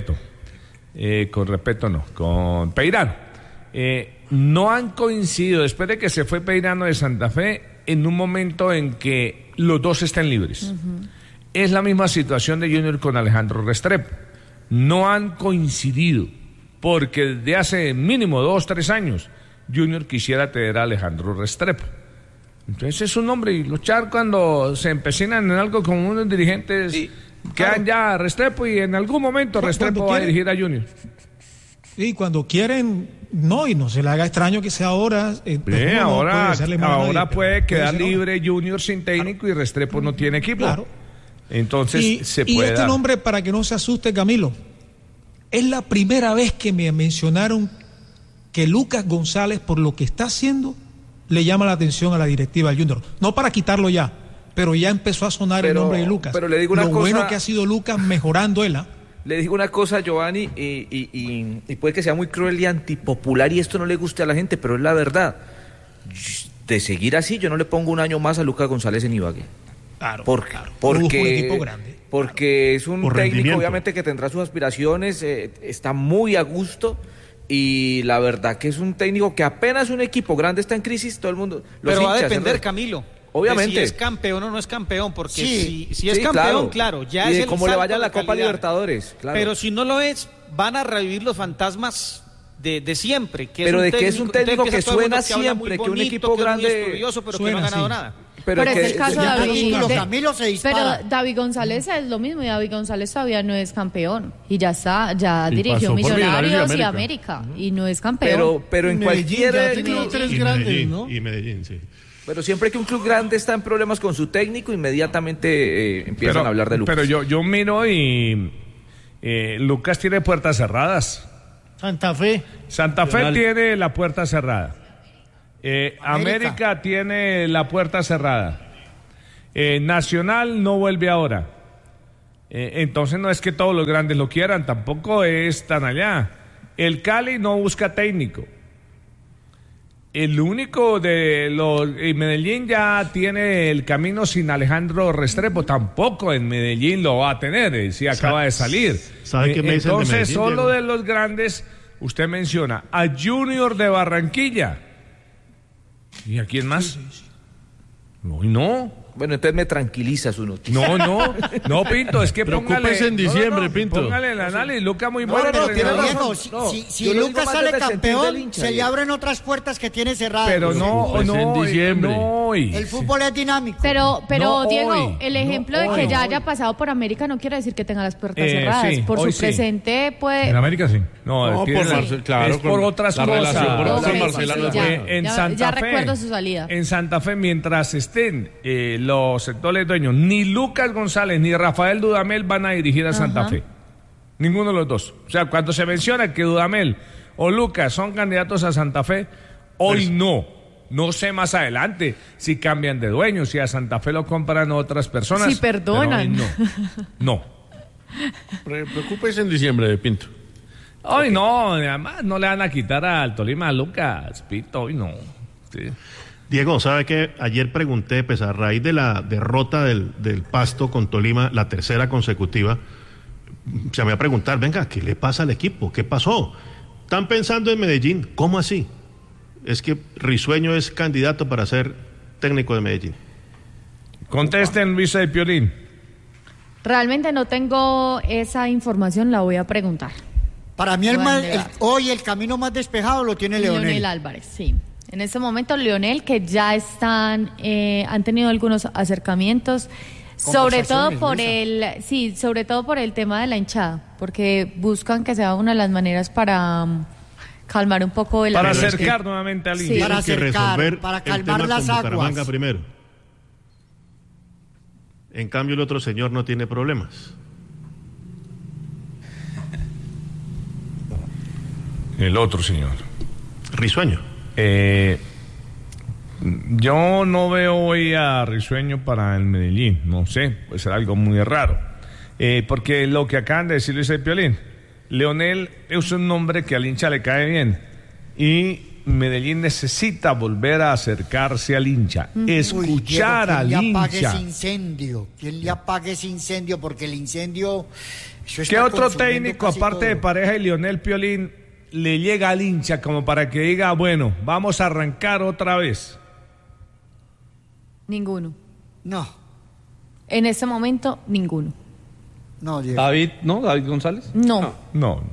Peirano. No han coincidido después de que se fue Peirano de Santa Fe en un momento en que los dos estén libres. Uh-huh. Es la misma situación de Junior con Alejandro Restrepo. No han coincidido porque desde hace mínimo 2-3 años Junior quisiera tener a Alejandro Restrepo. Entonces es un hombre, y luchar cuando se empecinan en algo con unos dirigentes quedan ya Restrepo, y en algún momento Restrepo va a dirigir a Junior. Sí, cuando quieren, no, y no se le haga extraño que sea ahora. Ahora puede quedar libre Junior sin técnico y Restrepo no tiene equipo. Claro. Entonces se puede. Y este nombre, para que no se asuste, Camilo, es la primera vez que me mencionaron que Lucas González, por lo que está haciendo, le llama la atención a la directiva del Junior. No para quitarlo ya, pero ya empezó a sonar el nombre de Lucas. Pero le digo una cosa, bueno que ha sido Lucas mejorando él. Le digo una cosa, Giovanni, y puede que sea muy cruel y antipopular y esto no le guste a la gente, pero es la verdad. De seguir así, yo no le pongo un año más a Lucas González en Ibagué. Claro, porque es un técnico, obviamente, que tendrá sus aspiraciones, está muy a gusto. Y la verdad que es un técnico que apenas un equipo grande está en crisis, todo el mundo... Pero va a depender, Camilo. Obviamente. Si es campeón o no es campeón, porque si es campeón, claro, ya y es de el cómo le vaya salto la de Copa calidad. Libertadores, claro. Pero si no lo es, van a revivir los fantasmas de siempre. Que pero es de que es un técnico que suena siempre, que un equipo grande... pero que no ha ganado nada. Pero es el caso de David. Camilo se dispara. Pero David González es lo mismo, y David González todavía no es campeón. Y ya dirigió Millonarios y América. Y no es campeón. Pero en cualquier club tres grandes, ¿no? Y Medellín, sí. Pero siempre que un club grande está en problemas con su técnico, inmediatamente empiezan a hablar de Lucas. Pero yo miro y Lucas tiene puertas cerradas. Santa Fe tiene la puerta cerrada. América tiene la puerta cerrada. Nacional no vuelve ahora. Entonces no es que todos los grandes lo quieran, tampoco es tan allá. El Cali no busca técnico. El único de los... Medellín ya tiene el camino sin Alejandro Restrepo, tampoco en Medellín lo va a tener, si acaba de salir. ¿Sabe qué me dicen de entonces, Medellín, solo Diego? de los grandes, usted menciona a Junior de Barranquilla. ¿Y a quién más? No. Bueno, entonces me tranquiliza su noticia. No, Pinto, es que Preocúpese en diciembre, Pinto. Póngale el análisis, Lucas muy No, bueno. Diego, si Lucas sale campeón, se le abren otras puertas que tiene cerradas. Pero no, en diciembre. El fútbol es dinámico. Pero No, Diego, hoy, el ejemplo de que ya haya pasado por América no quiere decir que tenga las puertas cerradas. sí, por su hoy sí. presente puede... En América sí. No, por Marcelo, claro, es por otras la cosas. relación con Ok, Marcelo sí, no es ya. buena. En Santa ya Fe, recuerdo su salida. En Santa Fe, mientras estén los sectores dueños, ni Lucas González ni Rafael Dudamel van a dirigir a Santa Fe. Ninguno de los dos. O sea, cuando se menciona que Dudamel o Lucas son candidatos a Santa Fe, hoy no. No sé más adelante si cambian de dueño, si a Santa Fe lo compran otras personas. Si perdonan. Pero hoy no. Preocúpese en diciembre, Pinto. Hoy no, además no le van a quitar al Tolima a Lucas, Pinto, hoy no. Sí. Diego, ¿sabe qué? Ayer pregunté, pues a raíz de la derrota del Pasto con Tolima, la tercera consecutiva, se me va a preguntar, venga, ¿qué le pasa al equipo? ¿Qué pasó? Están pensando en Medellín, ¿cómo así? Es que Risueño es candidato para ser técnico de Medellín. Contesten, Luisa de Piolín. Realmente no tengo esa información, la voy a preguntar. Para mí hoy el camino más despejado lo tiene Leonel Álvarez, sí. En este momento Leonel, que ya han tenido algunos acercamientos, sobre todo por el tema de la hinchada, porque buscan que sea una de las maneras para calmar un poco el... Para acercar nuevamente al sí. Para que acercar, resolver para el calmar tema las con aguas. Bucaramanga primero. En cambio, el otro señor no tiene problemas. El otro señor. Risueño. Yo no veo hoy a Risueño para el Medellín, no sé, puede ser algo muy raro. Porque lo que acaban de decir Luis y Piolín, Leonel es un nombre que al hincha le cae bien y Medellín necesita volver a acercarse al hincha, escuchar al hincha. ¿Quién le apague ese incendio? ¿Quién le apague ese incendio? Porque el incendio... ¿Qué otro técnico, aparte de Pareja y Leonel Piolín, le llega al hincha como para que diga, bueno, vamos a arrancar otra vez? Ninguno. No. En este momento, ninguno. No, Diego. David González. No. No.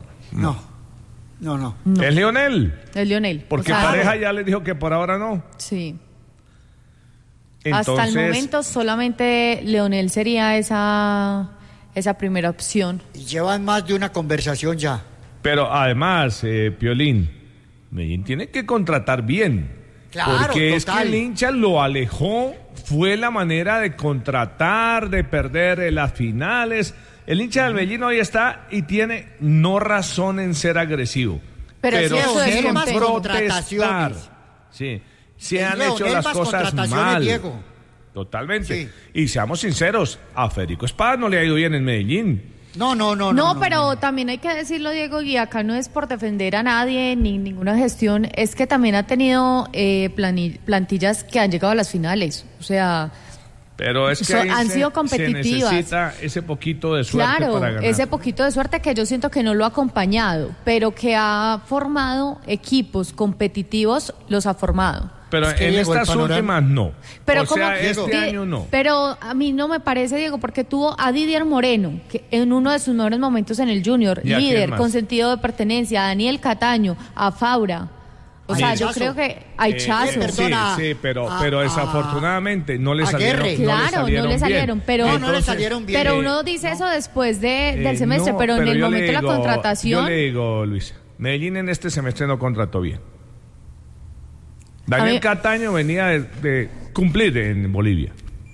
¿Es Leonel? Es Leonel. Porque Pareja ya le dijo que por ahora no. Sí. Entonces, hasta el momento solamente Leonel sería esa primera opción. Y llevan más de una conversación ya. Pero además, Piolín, Medellín tiene que contratar bien. Claro, porque total. es que el hincha lo alejó, fue la manera de contratar, de perder las finales. El hincha del Medellín hoy está y tiene no razón en ser agresivo. Pero sí en protestar. Sí, se han hecho las cosas mal. Diego. Totalmente. Sí. Y seamos sinceros, a Federico Espada no le ha ido bien en Medellín. No, pero también hay que decirlo, Diego, y acá no es por defender a nadie ni ninguna gestión, es que también ha tenido plantillas que han llegado a las finales, o sea... Pero es que han sido competitivas. Se necesita ese poquito de suerte para ganar. Ese poquito de suerte que yo siento que no lo ha acompañado, pero que ha formado equipos competitivos, los ha formado. Pero es que en estas últimas no. Pero este año no. Pero a mí no me parece, Diego, porque tuvo a Didier Moreno, que en uno de sus mejores momentos en el Junior, líder, con sentido de pertenencia, a Daniel Cataño, a Faura. O sea, yo creo que hay Chazo. Sí, pero desafortunadamente no le salieron bien. Claro, no le salieron, pero no le salieron bien. Pero uno dice eso después del semestre, pero en el momento de la contratación... Yo le digo, Luisa, Medellín en este semestre no contrató bien. Daniel Cataño venía de cumplir en Bolivia.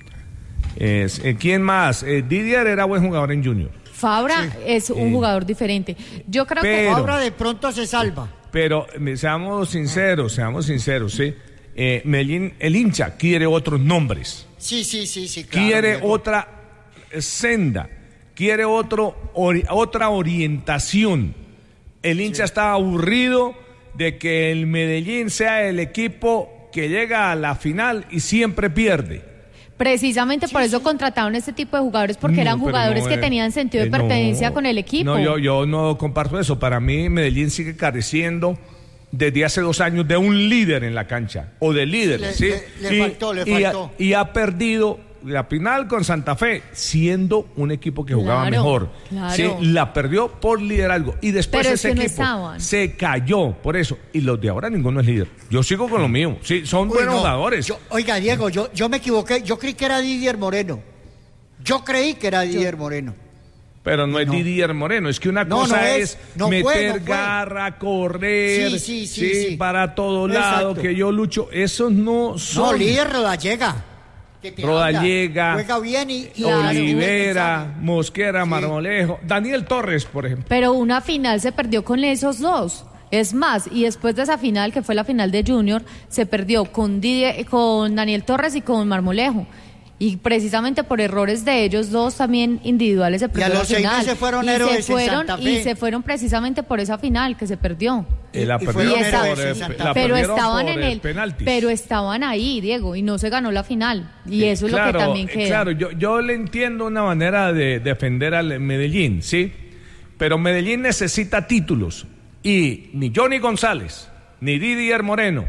¿Quién más? Didier era buen jugador en Junior. Fabra es un jugador diferente. Yo creo que Fabra de pronto se salva. Pero seamos sinceros, ¿sí? Medellín, el hincha quiere otros nombres. Sí, claro. Quiere otra senda, quiere otra orientación. El hincha está aburrido de que el Medellín sea el equipo que llega a la final y siempre pierde. Precisamente por eso contrataron este tipo de jugadores, porque eran jugadores que tenían sentido de pertenencia con el equipo. No, yo no comparto eso. Para mí, Medellín sigue careciendo desde hace 2 años de un líder en la cancha, o de líderes, ¿sí? Le faltó. Y ha perdido la final con Santa Fe, siendo un equipo que jugaba mejor. Claro. Sí, la perdió por liderazgo. Y después ese equipo se cayó por eso. Y los de ahora ninguno es líder. Yo sigo con lo mío. Sí, son buenos jugadores. Oiga, Diego, yo me equivoqué. Yo creí que era Didier Moreno. Pero no es Didier Moreno, es que una cosa es meter garra, correr, sí, para todo lado, que yo lucho. Esos no son. No, líder Rodallega. Rodallega, juega bien y Olivera, Mosquera, Marmolejo, Daniel Torres, por ejemplo. Pero una final se perdió con esos dos. Es más, y después de esa final, que fue la final de Junior, se perdió con Daniel Torres y con Marmolejo. Y precisamente por errores de ellos dos también individuales se perdió la final. Y a los 6 se fueron héroes en Santa Fe. Y se fueron precisamente por esa final que se perdió. Pero estaban ahí, Diego, y no se ganó la final. Y eso es lo que también queda. Claro, yo le entiendo una manera de defender al Medellín, ¿sí? Pero Medellín necesita títulos. Y ni Johnny González, ni Didier Moreno,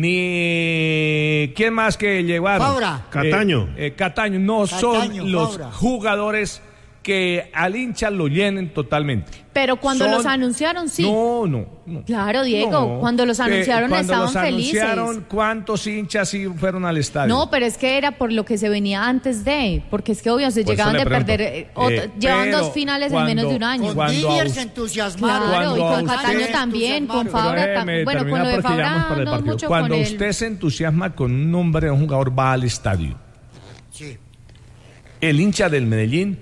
ni quién más que llevaron. Fabra. Cataño no son los jugadores que al hincha lo llenen totalmente. Pero cuando los anunciaron, sí. No. Claro, Diego, cuando los anunciaron estaban felices. ¿Cuántos hinchas sí fueron al estadio? No, pero es que era por lo que se venía antes de, porque es que obvio se llegaban de perder, llevan 2 finales en menos de un año. Con Didier se entusiasmaron. Claro, y con Cataño también, con Fabra también. Bueno, con lo de Fabra no mucho. Cuando usted se entusiasma con un nombre de un jugador, va al estadio. Sí. El hincha del Medellín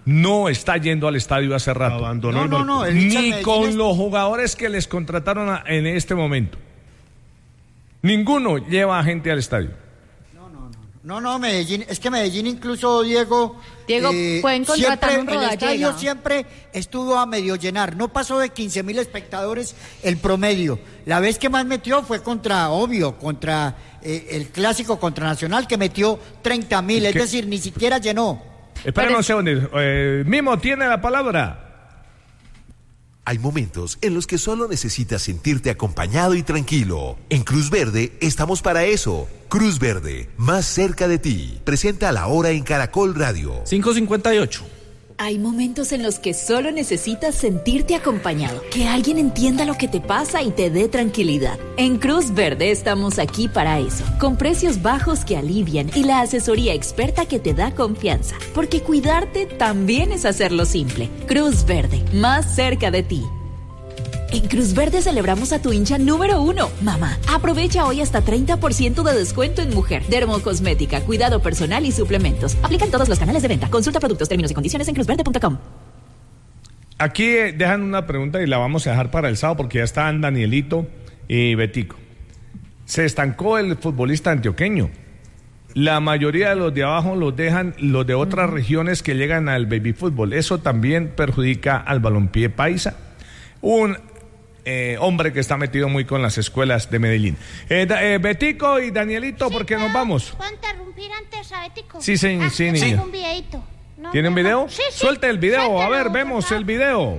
no está yendo al estadio hace rato. Abandonó ni con los jugadores que les contrataron en este momento. Ninguno lleva a gente al estadio. No, Medellín, es que Medellín incluso, Diego, pueden contratar un el Rodallega. estadio siempre estuvo a medio llenar, no pasó de 15.000 espectadores el promedio. La vez que más metió fue contra el clásico contra Nacional, que metió 30.000, es decir, ni siquiera llenó. Espérame un segundo, Mimo tiene la palabra. Hay momentos en los que solo necesitas sentirte acompañado y tranquilo. En Cruz Verde estamos para eso. Cruz Verde, más cerca de ti. Presenta La Hora en Caracol Radio. 5:58. Hay momentos en los que solo necesitas sentirte acompañado, que alguien entienda lo que te pasa y te dé tranquilidad. En Cruz Verde estamos aquí para eso, con precios bajos que alivian y la asesoría experta que te da confianza, porque cuidarte también es hacerlo simple. Cruz Verde, más cerca de ti. En Cruz Verde celebramos a tu hincha número 1, mamá. Aprovecha hoy hasta 30% de descuento en mujer, dermocosmética, cuidado personal y suplementos. Aplican todos los canales de venta. Consulta productos, términos y condiciones en cruzverde.com. Aquí dejan una pregunta y la vamos a dejar para el sábado porque ya están Danielito y Betico. Se estancó el futbolista antioqueño. La mayoría de los de abajo los dejan los de otras regiones que llegan al baby fútbol. Eso también perjudica al balompié paisa. Un hombre que está metido muy con las escuelas de Medellín. Betico y Danielito, ¿por qué nos vamos? ¿Puedo interrumpir antes a Betico? Sí, niña. Tengo un videito. ¿Tiene un video? Sí. Suelte el video, Suéltelo, a ver, vemos el video.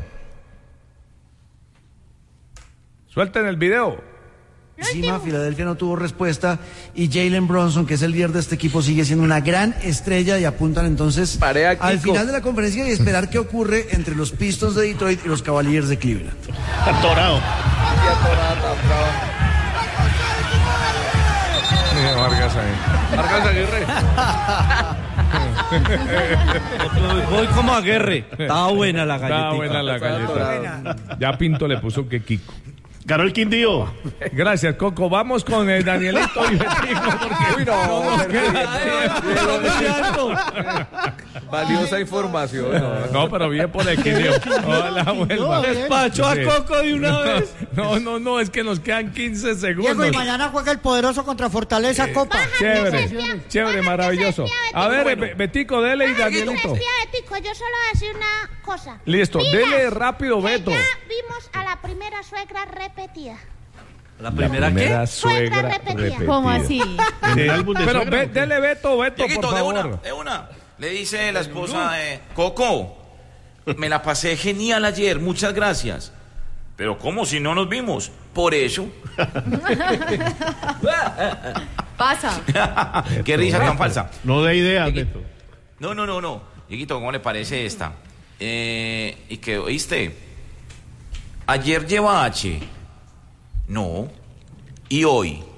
Suelten el video. Encima, Filadelfia no tuvo respuesta y Jalen Brunson, que es el líder de este equipo, sigue siendo una gran estrella y apuntan entonces al final de la conferencia y esperar qué ocurre entre los Pistons de Detroit y los Cavaliers de Cleveland. Atorado. Mira, Vargas Aguirre. Voy como a Aguirre. Estaba buena la galleta. Estaba buena la galleta. Ya Pinto le puso que Kiko. Ganó el Quindío. Gracias, Coco. Vamos con el Danielito y Betico porque no nos queda. Valiosa información. No, pero bien por el Quindío. Hola, vuelva. Despacho a Coco de una vez. No, es que nos quedan 15 segundos. Diego, y mañana juega el poderoso contra Fortaleza Copa. Chévere, maravilloso. A ver, Betico, dele y Danielito. Betico, yo solo voy a decir una cosa. Listo, dele rápido, Beto. Ya vimos a la primera suegra repetida. ¿La primera suegra repetida. ¿Cómo así? Pero dele Beto, Dieguito, por favor. De una. Le dice la esposa, Coco, me la pasé genial ayer, muchas gracias. Pero ¿cómo si no nos vimos? Por eso. Pasa. Qué risa tan falsa. No de ideas, Beto. No. Dieguito, ¿cómo le parece esta? Y que, ¿oíste? Ayer lleva H. No. Y hoy.